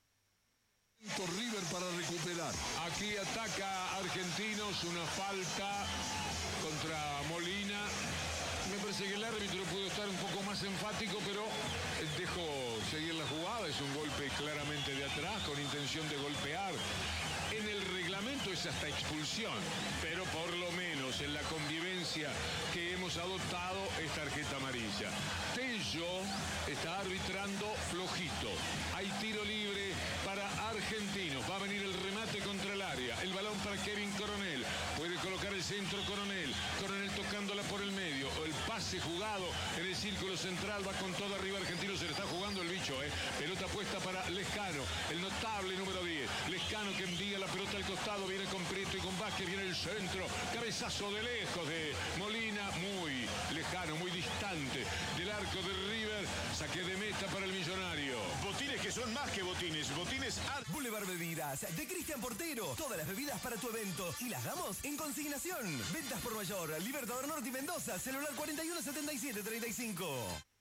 River para recuperar. Aquí ataca Argentinos, una falta contra Molina. Me parece que el árbitro pudo estar un poco más enfático, pero dejó seguir la jugada. Es un golpe claramente de atrás, con intención de golpear. En el reglamento es hasta expulsión, pero por lo menos en la convivencia que hemos adoptado es tarjeta amarilla. Tello está arbitrando flojito. Hay tiro libre para Argentinos. Va a venir el remate contra el área. El balón para Kevin Coronel. Puede colocar el centro Coronel. Coronel tocándola por el medio. El pase jugado en el círculo central. Va con todo arriba Argentino. Se le está jugando el bicho, ¿eh? Pelota puesta para Lescano. El notable número diez. Lescano que envía la pelota al costado. Viene con Prieto y con Vázquez. Viene el centro. Cabezazo de lejos de Molina. Muy lejano, muy distante del arco de River. Saque de meta para el Millonario. Botines que son más que botines. Botines Ar... Boulevard Bebidas de Cristian Portero. Todas las bebidas para tu evento y las damos en consignación. Ventas por mayor. Libertador Norte y Mendoza. Celular cuarenta y uno setenta y siete treinta y cinco.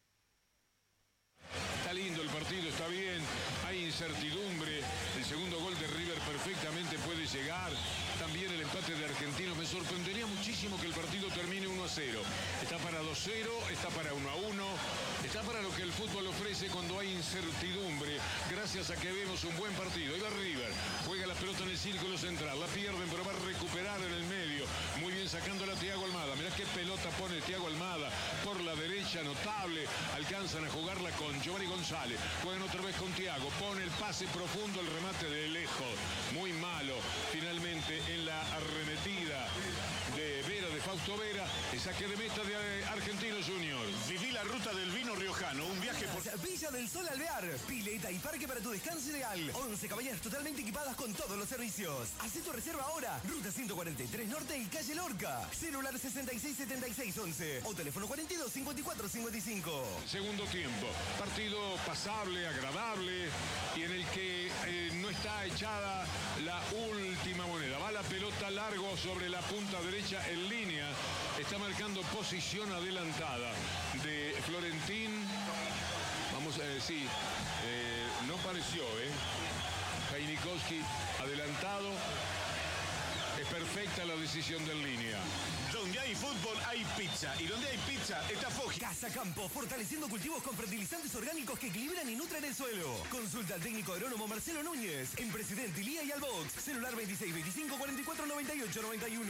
Está lindo el partido, está bien, hay incertidumbre, el segundo gol de River perfectamente puede llegar, también el empate de Argentinos. Me sorprendería muchísimo que el partido termine uno a cero. Está para dos a cero, está para uno a uno, está para lo que el fútbol ofrece cuando hay incertidumbre, gracias a que vemos un buen partido. Ahí va River, juega la pelota en el círculo central, la pierden pero va a recuperar en el medio, muy bien sacándola Thiago Almada. Mirá qué pelota pone Thiago Almada por la derecha, notable, alcanzan a jugarla con Giovanni González, juegan otra vez con Thiago, pone el pase profundo, el remate de lejos, muy malo. Finalmente en la arremetida de Vera, de Fausto Vera, el saque de meta de Argentinos Junior. Viví la ruta del vino riojano, un viaje por... Villa del Sol Alvear, pileta y parque para tu descanso ideal. once cabañas totalmente equipadas con todos los servicios. Haz tu reserva ahora, ruta ciento cuarenta y tres Norte y calle Lorca. Celular sesenta y seis setenta y seis once o teléfono cuarenta y dos cincuenta y cuatro cincuenta y cinco. Segundo tiempo, partido pasable, agradable y en el que eh, no está echada la última moneda. Va la pelota largo sobre la punta derecha en línea. Está marcando posición adelantada de Florentín. Vamos a eh, sí, eh, no pareció, ¿eh? Heinikowski adelantado. Es perfecta la decisión del línea. Donde hay fútbol hay pizza. Y donde hay pizza está Foggi. Casa Campo, fortaleciendo cultivos con fertilizantes orgánicos que equilibran y nutren el suelo. Consulta al técnico agrónomo Marcelo Núñez en Presidente Ilía y Albox. Celular veintiséis veinticinco cuarenta y cuatro noventa y ocho noventa y uno.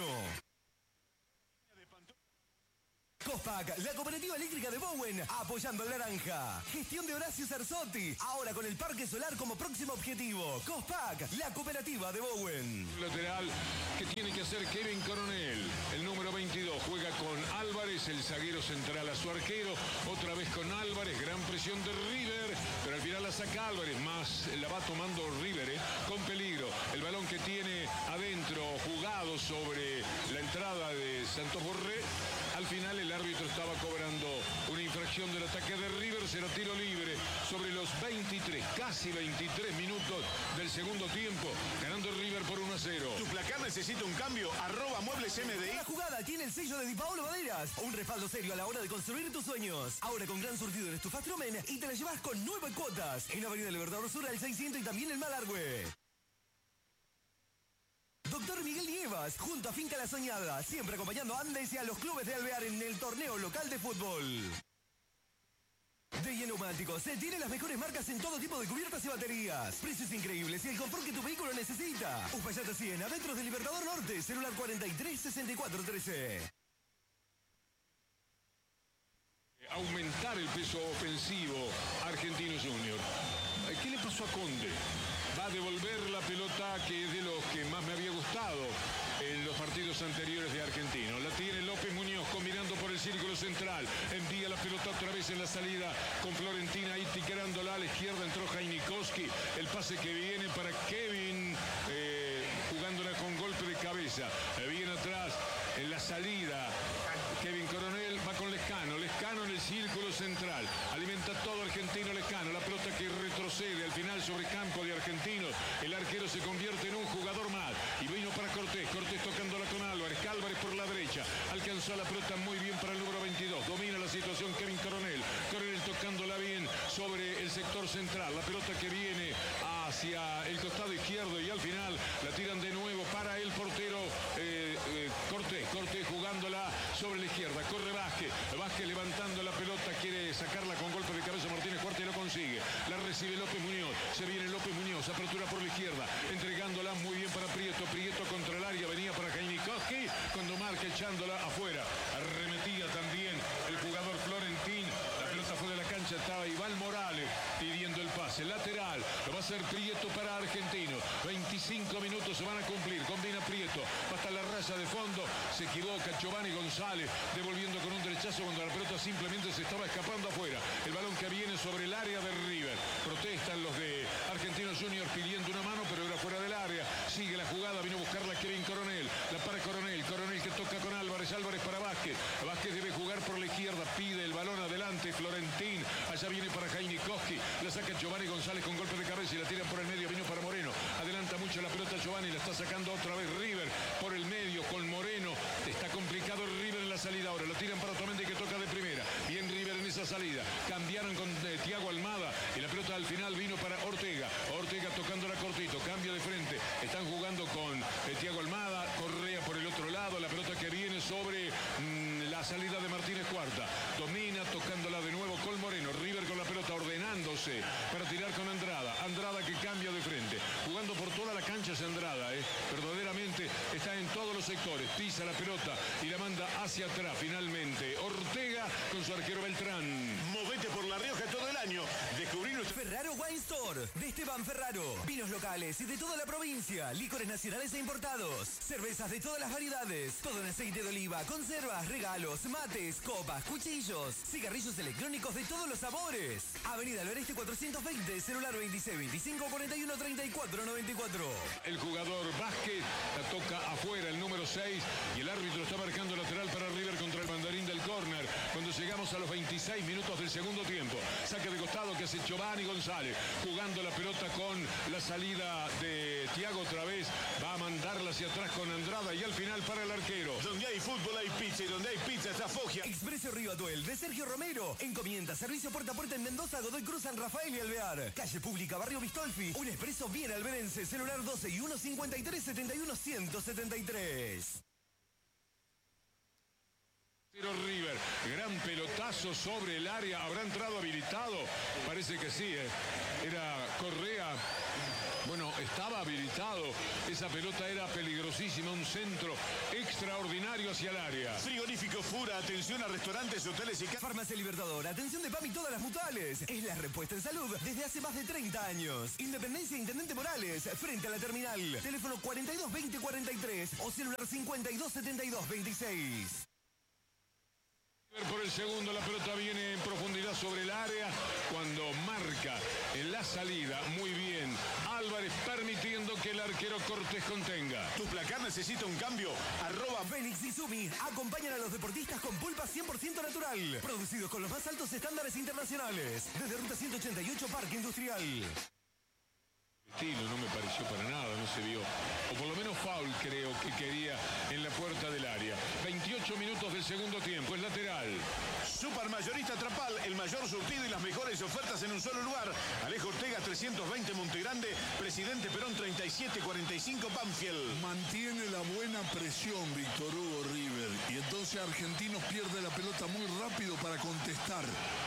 Cospac, la cooperativa eléctrica de Bowen, apoyando el naranja. Gestión de Horacio Cerzotti, ahora con el parque solar como próximo objetivo. Cospac, la cooperativa de Bowen. Lateral que tiene que hacer Kevin Coronel. El número veintidós juega con Álvarez, el zaguero central a su arquero. Otra vez con Álvarez, gran presión de River, pero al final la saca Álvarez, más la va tomando River, ¿eh? Con peligro. El balón que tiene adentro, jugado sobre la entrada de Santos Borré. Al final el árbitro estaba cobrando una infracción del ataque de River, será tiro libre sobre los veintitrés, casi veintitrés minutos del segundo tiempo, ganando River por uno a cero. ¿Tu placar necesita un cambio? Arroba Muebles M D I. La jugada tiene el sello de Di Paolo Maderas, un respaldo serio a la hora de construir tus sueños. Ahora con gran surtido en estufas Tromen y te la llevas con nueve cuotas en Avenida Libertador Sur al seiscientos y también en Malargüe. Doctor Miguel Nievas, junto a Finca La Soñada, siempre acompañando a Andes y a los clubes de Alvear en el torneo local de fútbol. D I E Neumáticos, se tiene las mejores marcas en todo tipo de cubiertas y baterías. Precios increíbles y el confort que tu vehículo necesita. Uspallata cien, adentro del Libertador Norte, celular cuarenta y tres sesenta y cuatro trece. Aumentar el peso ofensivo Argentino Junior. ¿Qué le pasó a Conde? Va a devolver la pelota, que es de los que más me había gustado en los partidos anteriores de Argentino. La tiene López Muñoz combinando por el círculo central. Envía la pelota otra vez en la salida con Florentina ahí ticrándola a la izquierda. Entró Heinikowski. El pase que viene para Kevin, eh, jugándola con golpe de cabeza. Eh, viene atrás en la salida. Kevin Coronel va con Lescano. Lescano en el círculo central. Alimenta todo Argentino Lescano. La pelota que retrocede al final sobre campo de Argentinos. El arquero se convierte en un jugador más. Y vino para Cortés. Cortés tocándola con Álvarez. Álvarez por la derecha. Alcanzó la pelota muy bien para el número veintidós. Domina la situación Kevin Coronel. Coronel tocándola bien sobre el sector central. La pelota que viene hacia el costado izquierdo. Y al final la tiran de nuevo para el portero eh, eh, Cortés. Cortés jugándola sobre la izquierda. Corre Vázquez. Vázquez levantando la pelota. Quiere sacarla con golpe de cabeza Martínez Cuarta y lo consigue. La recibe López Muñoz. Se viene López Muñoz. Apertura por la izquierda. Entregándola muy bien para Prieto. Prieto contra el área. Venía para Heinikowski. Cuando marca echándola afuera. Arremetía también el jugador Florentín. La pelota fue de la cancha. Estaba Iván Morales pidiendo el pase. Lateral. Lo va a hacer Prieto para Argentino. veinticinco minutos se van a cumplir. Combina Prieto. Va hasta la raya de fondo. Se equivoca Giovanni González. Devolviendo con un derechazo cuando la pelota simplemente se estaba escapando afuera. El balón que viene sobre el área de River. Protestan los de Argentinos Juniors pidiendo una mano, pero era fuera del área. Sigue la jugada. Vino a buscarla Kevin Coronel. La para Coronel. Coronel que toca con Álvarez. Álvarez para Vázquez. Vázquez debe jugar por la izquierda. Pide el balón adelante. Florentín. Allá viene para Heinikowski. La saca Giovanni González con golpe de cabeza y la tiran por el medio. Vino para Moreno. Adelanta mucho la pelota Giovanni. La está sacando otra vez River por el medio con Moreno. Está complicado el River en la salida ahora. Lo tiran para Otamendi que toca de primera. Bien River en esa salida. Cambiaron con eh, Thiago Almada. Y la pelota al final vino para Ortega. Ortega tocándola cortito. Cambio de frente. Están jugando con eh, Thiago Almada. Correa por el otro lado. La pelota que viene sobre mmm, la salida de Martínez Cuarta. Domina tocándola de nuevo con Moreno. River con la pelota ordenándose para tirar con Andrada. Andrada que cambia de frente. Jugando por toda la cancha es Andrada. Eh. Verdaderamente está en todos los sectores. Pisa la pelota y la manda hacia atrás. Finalmente Ortega con su arquero Beltrán. Movete por La Rioja todo el año. Descubrí nuestro... Ferraro Wine Store de Esteban Ferraro. Vinos locales y de toda la provincia. Licores nacionales e importados. Cervezas de todas las variedades. Todo en aceite de oliva. Conservas, regalos, mates, copas, cuchillos. Cigarrillos electrónicos de todos los sabores. Avenida Albereste cuatrocientos veinte. Celular veintiséis veinticinco cuarenta y uno treinta y cuatro noventa y cuatro. El jugador Vázquez la toca afuera, el número seis. Y el árbitro está marcando lateral para River contra el mandarín del córner. Cuando llegamos a los veintiséis minutos del segundo tiempo. Saque de costado que hace Giovanni González. Jugando la pelota con la salida de Thiago otra vez. Va a mandar darla hacia atrás con Andrada y al final para el arquero. Donde hay fútbol hay pizza y donde hay pizza está Foggia. Expreso Río Atuel de Sergio Romero. Encomienda, servicio puerta a puerta en Mendoza, Godoy Cruz, San Rafael y Alvear. Calle Pública, Barrio Vistolfi. Un expreso bien alberense. Celular doce y uno cincuenta y tres setenta y uno ciento setenta y tres. River, gran pelotazo sobre el área, ¿habrá entrado habilitado? Parece que sí, ¿eh? Era Correa, bueno, estaba habilitado, esa pelota era peligrosísima, un centro extraordinario hacia el área. Frigorífico Fura, atención a restaurantes, hoteles y casas. Farmacia Libertador, atención de P A M y todas las mutuales. Es la respuesta en salud desde hace más de treinta años. Independencia Intendente Morales, frente a la terminal. Teléfono cuarenta y dos veinte cuarenta y tres o celular cincuenta y dos setenta y dos veintiséis. Por el segundo, la pelota viene en profundidad sobre el área cuando marca en la salida muy bien Álvarez, permitiendo que el arquero Cortés contenga. Tu placar necesita un cambio. Arroba Félix y Sumi acompañan a los deportistas con pulpa cien por ciento natural, producidos con los más altos estándares internacionales. Desde Ruta ciento ochenta y ocho, Parque Industrial. Estilo, no me pareció para nada, no se vio. O por lo menos foul creo que quería en la puerta del área. veintiocho minutos del segundo tiempo, es lateral. Supermayorista Trapal, el mayor surtido y las mejores ofertas en un solo lugar. Alejo Ortega trescientos veinte Montegrande, Presidente Perón treinta y siete cuarenta y cinco Banfield. Mantiene la buena presión Víctor Hugo River y entonces Argentinos pierde la pelota muy rápido para contestar.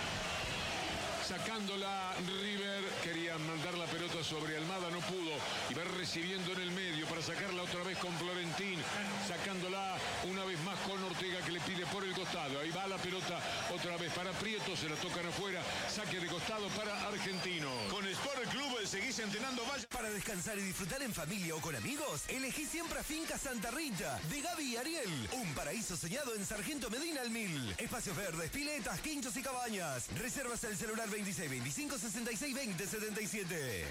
Sacándola River, quería mandar la pelota sobre Almada, no pudo, y va recibiendo en el medio para sacarla otra vez con Florentín, sacándola una vez más con Ortega que le pide por el costado, ahí va la pelota otra vez para Prieto, se la tocan afuera, saque de costado para Argentino. Con Sport Club seguís entrenando vallas. Para descansar y disfrutar en familia o con amigos, elegí siempre a Finca Santa Rita, de Gaby y Ariel, un paraíso soñado en Sargento Medina al Mil. Espacios verdes, piletas, quinchos y cabañas. Reservas el celular veintiséis veinticinco sesenta y seis veinte setenta y siete.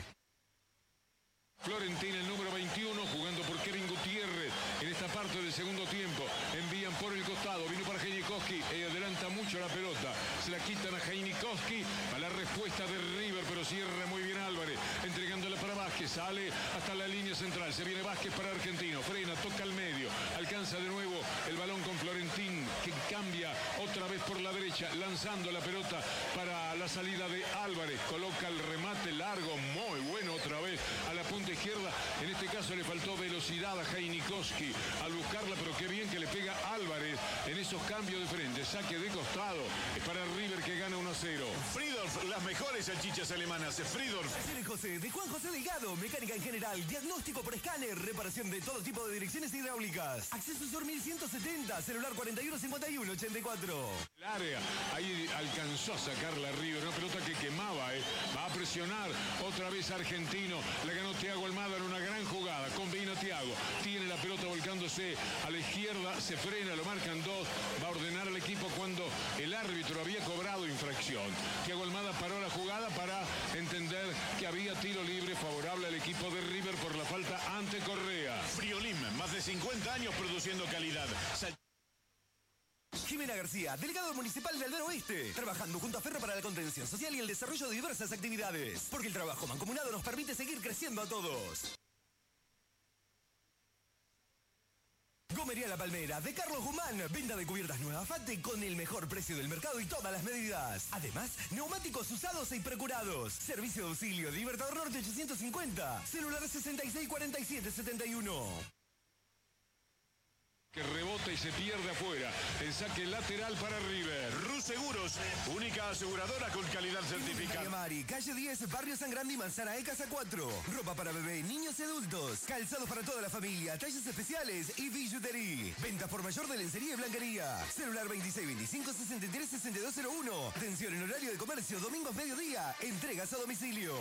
Florentín, el número veintiuno, jugando por Kevin Gutiérrez en esta parte del segundo tiempo. Envían por el costado, vino para Heinikowski, y adelanta mucho la pelota. Se la quitan a Heinikowski, a la respuesta de River, pero cierra muy bien Álvarez, entregándola para Vázquez, sale hasta la línea central, se viene Vázquez para Argentino, frena, toca al medio, alcanza de nuevo el balón con Florentín, que cambia otra vez por la derecha, lanzando la pelota para la salida de Álvarez, coloca el remate largo, muy bueno otra vez, a la punta izquierda, en este caso le faltó velocidad a Heinikowski al buscarla, pero qué bien que le pega Álvarez en esos cambios de frente, saque de costado, es para River que gana uno a cero. Fridolf, las mejores salchichas alemanas, Fridolf. Taller José, de Juan José Delgado, mecánica en general, diagnóstico por escáner, reparación de todo tipo de direcciones hidráulicas. Acceso Sur mil ciento setenta, celular cuarenta y uno cincuenta y uno ochenta y cuatro. El área, ahí alcanzó a sacarla River, una pelota que quemaba, eh. Va a presionar otra vez Argentino, la ganó Thiago Almada en una gran jugada, combina Thiago, tiene la pelota volcándose a la izquierda, se frena, lo marcan dos, va a ordenar al equipo cuando el árbitro había cobrado infracción. Thiago Almada paró la jugada para entender que había tiro libre favorable al equipo de River por la falta ante Correa. Friolim, más de cincuenta años produciendo calidad. Sal Jimena García, delegado municipal de Aldea Oeste, trabajando junto a Ferro para la contención social y el desarrollo de diversas actividades, porque el trabajo mancomunado nos permite seguir creciendo a todos. Gomería La Palmera, de Carlos Guzmán, venta de cubiertas nuevas Fate con el mejor precio del mercado y todas las medidas. Además, neumáticos usados y precurados. Servicio de auxilio, Libertador Norte ochocientos cincuenta, celular sesenta y seis cuarenta y siete setenta y uno. Que rebota y se pierde afuera. El saque lateral para River. Rus Seguros, única aseguradora con calidad certificada. Mari, calle diez, Barrio San Grande y Manzana E, Casa cuatro. Ropa para bebé, niños y adultos. Calzados para toda la familia, talles especiales y billutería. Venta por mayor de lencería y blanquería. Celular veintiséis veinticinco sesenta y tres sesenta y dos cero uno. Atención en horario de comercio, domingos mediodía. Entregas a domicilio.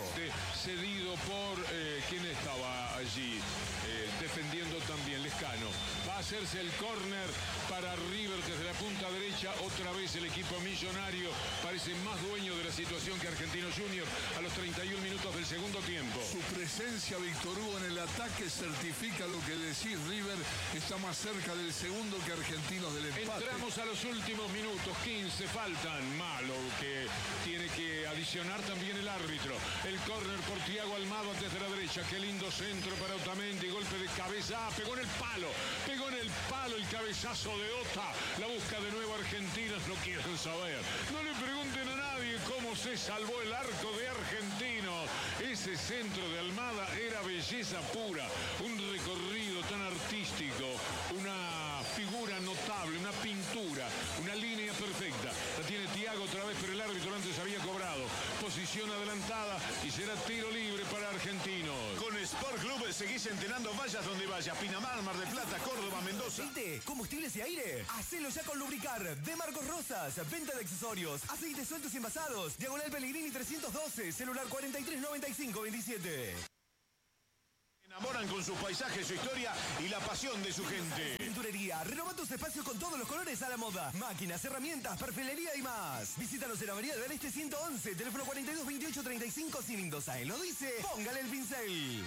Cedido por eh, quien estaba allí eh, defendiendo también Lescano. Va hacerse el córner para River desde la punta derecha. Otra vez el equipo millonario parece más dueño de la situación que Argentinos Juniors a los treinta y un minutos del segundo tiempo. Su presencia, Víctor Hugo, en el ataque certifica lo que decís. River está más cerca del segundo que Argentinos del empate. Entramos a los últimos minutos, quince faltan. Malo que tiene que adicionar también el árbitro. El córner por Thiago Almada desde la derecha. Qué lindo centro para Otamendi. Golpe de cabeza. Ah, pegó en el palo. Pegó en el palo el cabezazo de Ota. La busca de nuevo Argentinos. No quieren saber. No le pregunten a nadie cómo se salvó el arco de Argentinos. Ese centro de Almada era belleza pura. Un recorrido tan artístico. Una figura notable. Una pintura. Una línea perfecta. La tiene Thiago otra vez, pero el árbitro antes había cobrado. Posición adelantada y será tiro libre para Argentinos. Con Sport Club seguís entrenando, vayas donde vayas. Pinamar, Mar del Plata, Córdoba, Mendoza. ¿Aceite, combustibles y aire? Hacelo ya con Lubricar de Marcos Rosas. Venta de accesorios, aceites sueltos y envasados. Diagonal Pellegrini trescientos doce, celular cuarenta y tres noventa y cinco veintisiete. Enamoran con su paisaje, su historia y la pasión de su gente. Pinturería, renova tus espacios con todos los colores a la moda. Máquinas, herramientas, perfilería y más. Visítanos en Avenida del Este ciento once, teléfono cuarenta y dos veintiocho treinta y cinco. Si Mendoza él lo dice, póngale el pincel.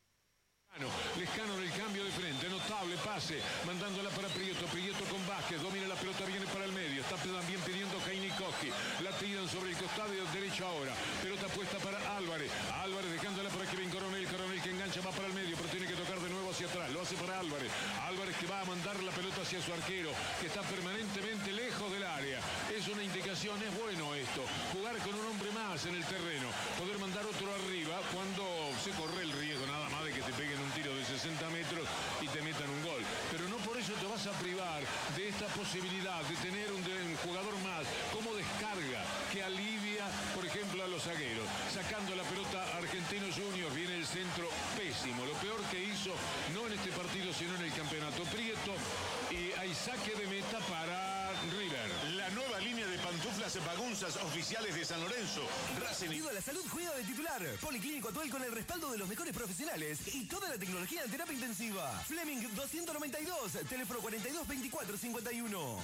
Lescano en el cambio de frente, notable pase, mandándola para Prieto, Prieto con Vázquez, domina la pelota, viene para el medio, está también pidiendo Kainikowski, la tiran sobre el costado derecho ahora, pelota puesta para Álvarez, Álvarez dejándola para Kevin Coronel, Coronel que engancha, va para el medio, pero tiene que tocar de nuevo hacia atrás, lo hace para Álvarez, Álvarez que va a mandar la pelota hacia su arquero, que está permanentemente lejos del área, es una indicación, es bueno esto, jugar con un hombre más en el terreno, poder mandar otro arriba cuando se corre el riesgo nada más de que te peguen un tiro de sesenta metros y te metan un gol. Pero no por eso te vas a privar de esta posibilidad de tener un, de un jugador más como descarga que alivia, por ejemplo, a los zagueros. Sacando la pelota Argentinos Juniors, viene el centro pésimo. Lo peor que hizo, no en este partido, sino en el campeonato. Prieto y hay saque de meta para River. La nueva línea de pantuflas bagunzas oficiales de San Lorenzo. Racing. La salud juega de titular. Policlínico Atuel con el respaldo de los mejores profesionales y toda la tecnología en terapia intensiva. Fleming doscientos noventa y dos, teléfono cuarenta y dos veinticuatro cincuenta y uno.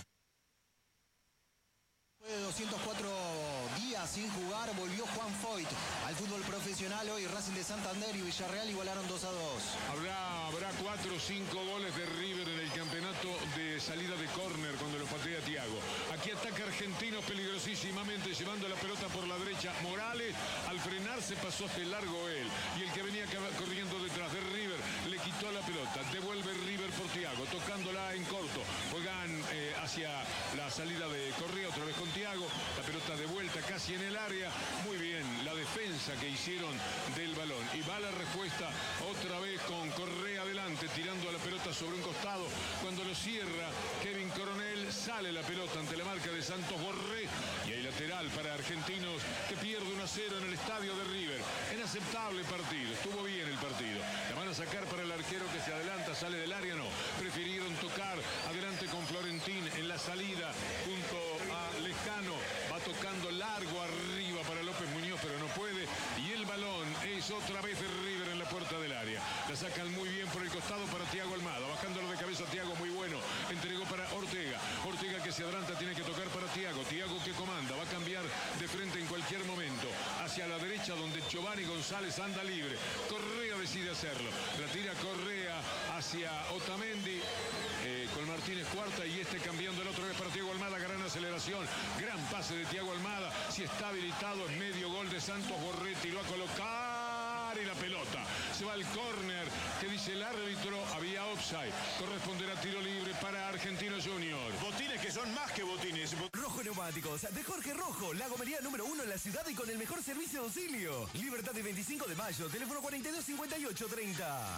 Después de doscientos cuatro días sin jugar, volvió Juan Foyt al fútbol profesional. Hoy Racing de Santander y Villarreal igualaron dos a dos. Habrá, habrá cuatro o cinco goles de River en el campeonato de salida de córner cuando lo patea Thiago. Aquí ataca Argentinos peligrosísimamente, llevando la pelota por la derecha. Morales, al frenarse, pasó de largo él. Y el que venía corriendo detrás de River le quitó la pelota. Devuelve River por Thiago, tocándola en corto. Juegan eh, hacia la salida de Correa, otra vez con Thiago, la pelota de vuelta casi en el área, muy bien la defensa que hicieron del balón y va la respuesta otra vez con Correa adelante tirando a la pelota sobre un costado, cuando lo cierra Kevin Coronel sale la pelota ante la marca de Santos Borré y hay lateral para Argentinos que pierde uno a cero en el estadio de River. Inaceptable partido, estuvo bien el partido, la van a sacar para el arquero que se adelanta, sale del área, no, prefirieron tocar adelante con Florentín en la salida junto a Lescano, va tocando largo arriba para López Muñoz, pero no puede, y el balón es otra vez de River en la puerta del área. La sacan muy bien por el costado para Thiago Almada, bajándolo de cabeza Thiago, muy bueno, entregó para Ortega, Ortega que se adelanta, tiene que tocar para Thiago, Thiago que comanda, va a cambiar de frente en cualquier momento, hacia la derecha donde Giovanni González anda libre, Correa decide hacerlo, la tira Correa hacia Otamendi, eh, con Martínez cuarta y este cambiando el otro vez para Thiago Almada, gran aceleración, gran pase de Thiago Almada, si está habilitado es medio gol de Santos Borré, tiró a colocar y la pelota, se va al córner que dice el árbitro, había offside, corresponderá tiro libre para Argentinos Juniors. Botines que son más que botines. Rojo Neumáticos, de Jorge Rojo, la gomería número uno en la ciudad y con el mejor servicio de auxilio. Libertad de veinticinco de mayo, teléfono cuarenta y dos cincuenta y ocho treinta.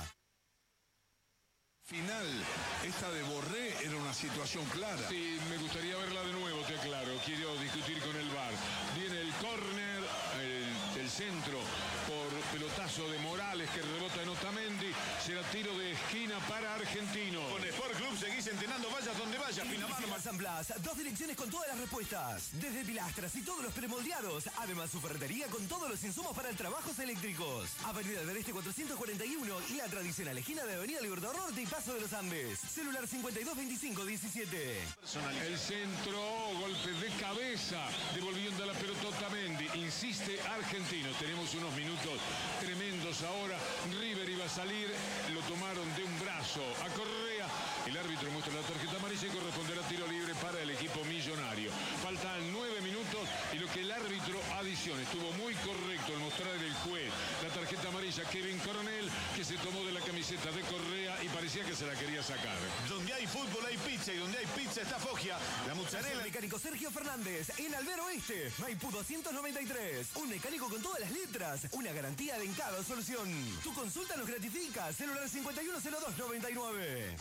Final, esta de Borré era una situación clara. Sí, me gustaría verla de nuevo, te aclaro. Quiero discutir con el V A R. Viene el córner, el, el centro por pelotazo de Morales que rebota en Otamendi. Será tiro de esquina para Argentinos. Con Sport Club seguís entrenando, vayas donde vayas. vallas, Pinamar. San Blas, dos direcciones con todas las respuestas. Desde pilastras y todos los premoldeados. Además, su ferretería con todos los insumos para trabajos eléctricos. Avenida del Este cuatrocientos cuarenta y uno y la tradicional esquina de Avenida Libertador Norte y Paso de los Andes. Celular cincuenta y dos veinticinco diecisiete. El centro, golpe de cabeza, devolviendo a la pelota Otamendi. Insiste Argentino. Tenemos unos minutos tremendos ahora. River iba a salir, lo tomaron de un brazo a Correa. El árbitro muestra la tarjeta amarilla y corresponderá tiro libre para el equipo millonario. Faltan nueve minutos y lo que el árbitro adiciona. Estuvo muy correcto al mostrar el juez la tarjeta amarilla Kevin Coronel, que se tomó de la camiseta de Correa y parecía que se la quería sacar. Donde hay fútbol hay pizza y donde hay pizza está Foggia. La mozzarella. El mecánico Sergio Fernández en Albero Oeste, Maipú doscientos noventa y tres. Un mecánico con todas las letras. Una garantía de en cada solución. Tu consulta nos gratifica. Celular cincuenta y uno cero dos noventa y nueve.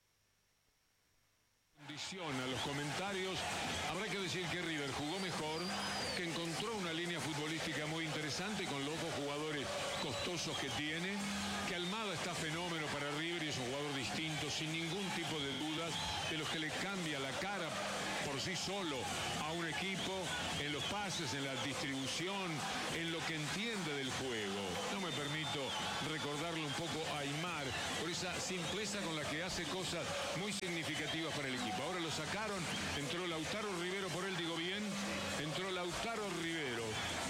Condiciona los comentarios. Habrá que decir que River jugó mejor, que encontró una línea futbolística muy interesante con los dos jugadores costosos que tiene, que Almada está fenómeno para River y es un jugador distinto, sin ningún tipo de dudas, de los que le cambia la cara por sí solo a un equipo en los pases, en la distribución, en lo que entiende del juego. No me permito recordarle un poco a Aymar por esa simpleza con la que hace cosas muy significativas para el equipo. Ahora lo sacaron, entró Lautaro Rivero, por él digo bien, entró Lautaro Rivero.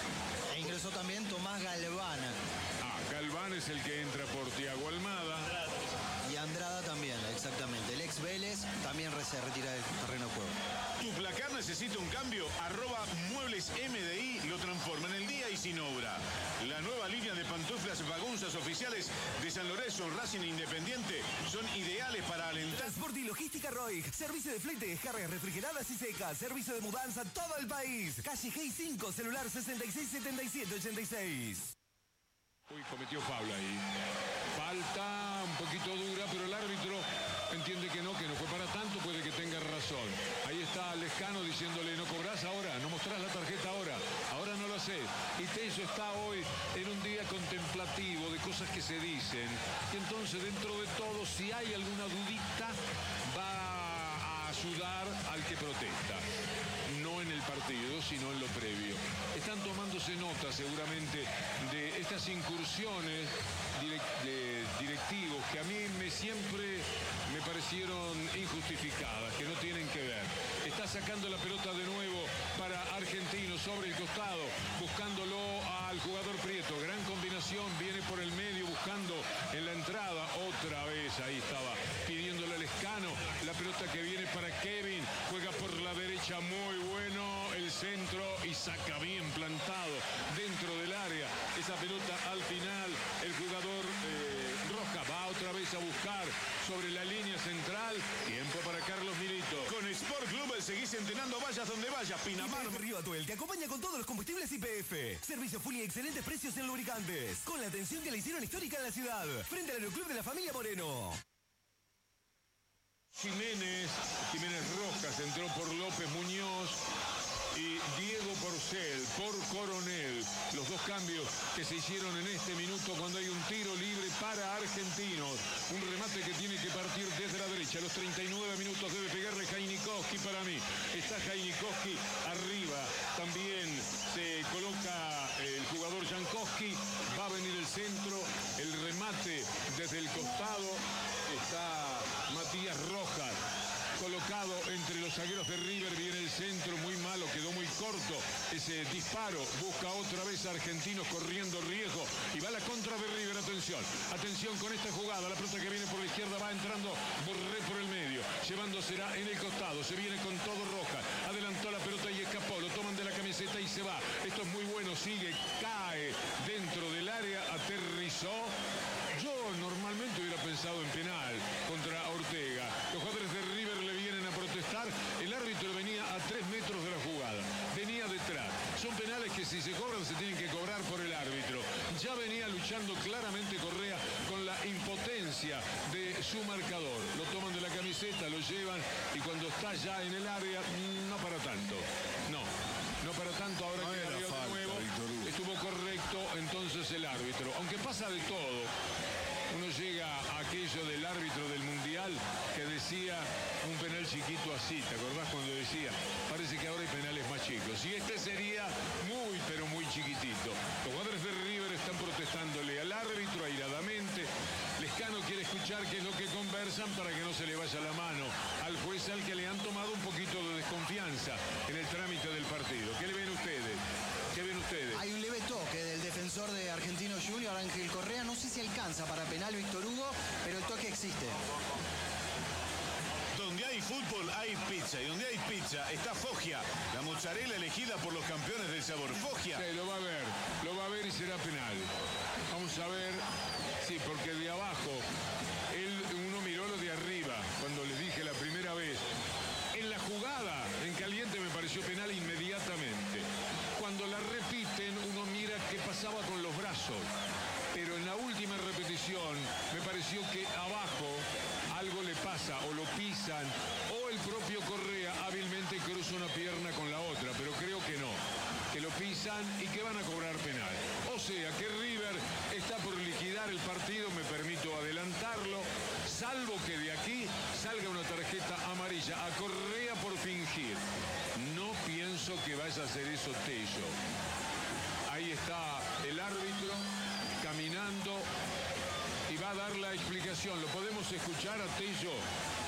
E ingresó también Tomás Galvana. Ah, Galván es el que entra por Thiago Almada. Y Andrada también, exactamente. El ex Vélez también se retira del terreno de juego. Tu placar necesita un cambio. Arroba Muebles M D I lo transforma en el día y sin obra. La nueva línea de pantuflas vagonzas oficiales de San Lorenzo, Racing Independiente son ideales para alentar. Transporte y logística Roig. Servicio de flete, cargas refrigeradas y secas. Servicio de mudanza todo el país. Calle G cinco, celular sesenta y seis setenta y siete ochenta y seis. Uy, cometió Pablo ahí. Falta un poquito dura, pero el árbitro entiende que no, que no fue para tanto, puede que tenga razón. Ahí está Lescano diciéndole, no cobrás ahora, no mostrás la tarjeta ahora, ahora no lo haces. Y Tello está hoy en un día contemplativo de cosas que se dicen. Y entonces, dentro de todo, si hay alguna dudita, va a ayudar al que protesta. No en el partido, sino en lo previo. Están tomándose nota seguramente de estas incursiones direct, de directivos que a mí me siempre me parecieron injustificadas, que no tienen que ver. Está sacando la pelota de nuevo para Argentino sobre el costado, buscándolo al jugador Prieto. Gran combinación, viene por el medio buscando en la entrada. Otra vez, ahí estaba pidiéndole al Lescano. La pelota que viene para Kevin, juega por la derecha, muy bueno el centro y saca bien plantado dentro del área. Esa pelota al final, el jugador eh, Roja va otra vez a buscar sobre la línea central. Tiempo para Carlos Milito. Con Sport Club seguís entrenando, vayas donde vayas. Pinamar. Y P F Río Atuel te acompaña con todos los combustibles Y P F. Servicio full y excelentes precios en lubricantes. Con la atención que le hicieron histórica en la ciudad. Frente al Aeroclub de la familia Moreno. Jiménez, Jiménez Rojas entró por López Muñoz y Diego Porcel por Coronel. Los dos cambios que se hicieron en este minuto cuando hay un tiro libre para Argentinos. Un remate que tiene que partir desde la derecha. A los treinta y nueve minutos debe pegarle Jainikowski para mí. Está Jainikowski arriba. También se coloca el jugador Jankowski. Va a venir el centro. El remate desde el costado. Está Matías Rojas colocado entre los zagueros de River. Viene el centro, muy malo, quedó muy corto ese disparo. Busca otra vez a Argentinos corriendo riesgo y va la contra de River. Atención, atención con esta jugada. La pelota que viene por la izquierda va entrando Borré por el medio, llevándosela en el costado. Se viene con todo Rojas, adelantó la pelota y escapó. Lo toman de la camiseta y se va. Esto es muy bueno, sigue, cae dentro del área, aterrizó. Yo normalmente hubiera pensado en penal contra Ortega. Los jugadores de River le vienen a protestar. El árbitro venía a tres metros de la jugada. Venía detrás. Son penales que si se cobran se tienen que cobrar por el árbitro. Ya venía luchando claramente Correa con la impotencia de su marcador. Lo toman de la camiseta, lo llevan y cuando está ya en el área, no para tanto. No. No para tanto, ahora no que era de falta, nuevo estuvo correcto entonces el árbitro. Aunque pasa de todo. Uno llega a aquello del árbitro del Mundial que decía un penal chiquito. chiquito así, ¿te acordás cuando decía? Parece que ahora hay penales más chicos. Y este sería muy, pero muy chiquitito. Los jugadores de River están protestándole al árbitro airadamente. Lescano quiere escuchar qué es lo que conversan para que no se le vaya la mano al juez al que le han tomado un poquito de desconfianza en el trámite del partido. ¿Qué le ven ustedes? ¿Qué ven ustedes? Hay un leve toque del defensor de Argentino Junior, Ángel Correa. No sé si alcanza para penal Víctor Hugo, pero el toque existe. Donde hay fútbol hay pizza, y donde hay pizza está Foggia, la mozzarella elegida por los campeones del sabor. Foggia. Sí, lo va a ver, lo va a ver y será penal. Vamos a ver, sí, porque de abajo, él, uno miró lo de arriba, cuando les dije la primera vez. En la jugada, en caliente, me pareció penal inmediatamente. Cuando la repiten, uno mira qué pasaba con los brazos. Pero en la última repetición, me pareció que abajo algo le pasa, o lo pisan, o el propio Correa hábilmente cruza una pierna con la otra, pero creo que no, que lo pisan y que van a cobrar penal. O sea, que River está por liquidar el partido, me permito adelantarlo, salvo que de aquí salga una tarjeta amarilla a Correa por fingir. No pienso que vaya a hacer eso Tello. Ahí está el árbitro caminando y va a dar la explicación. ¿Lo podemos escuchar a Tello?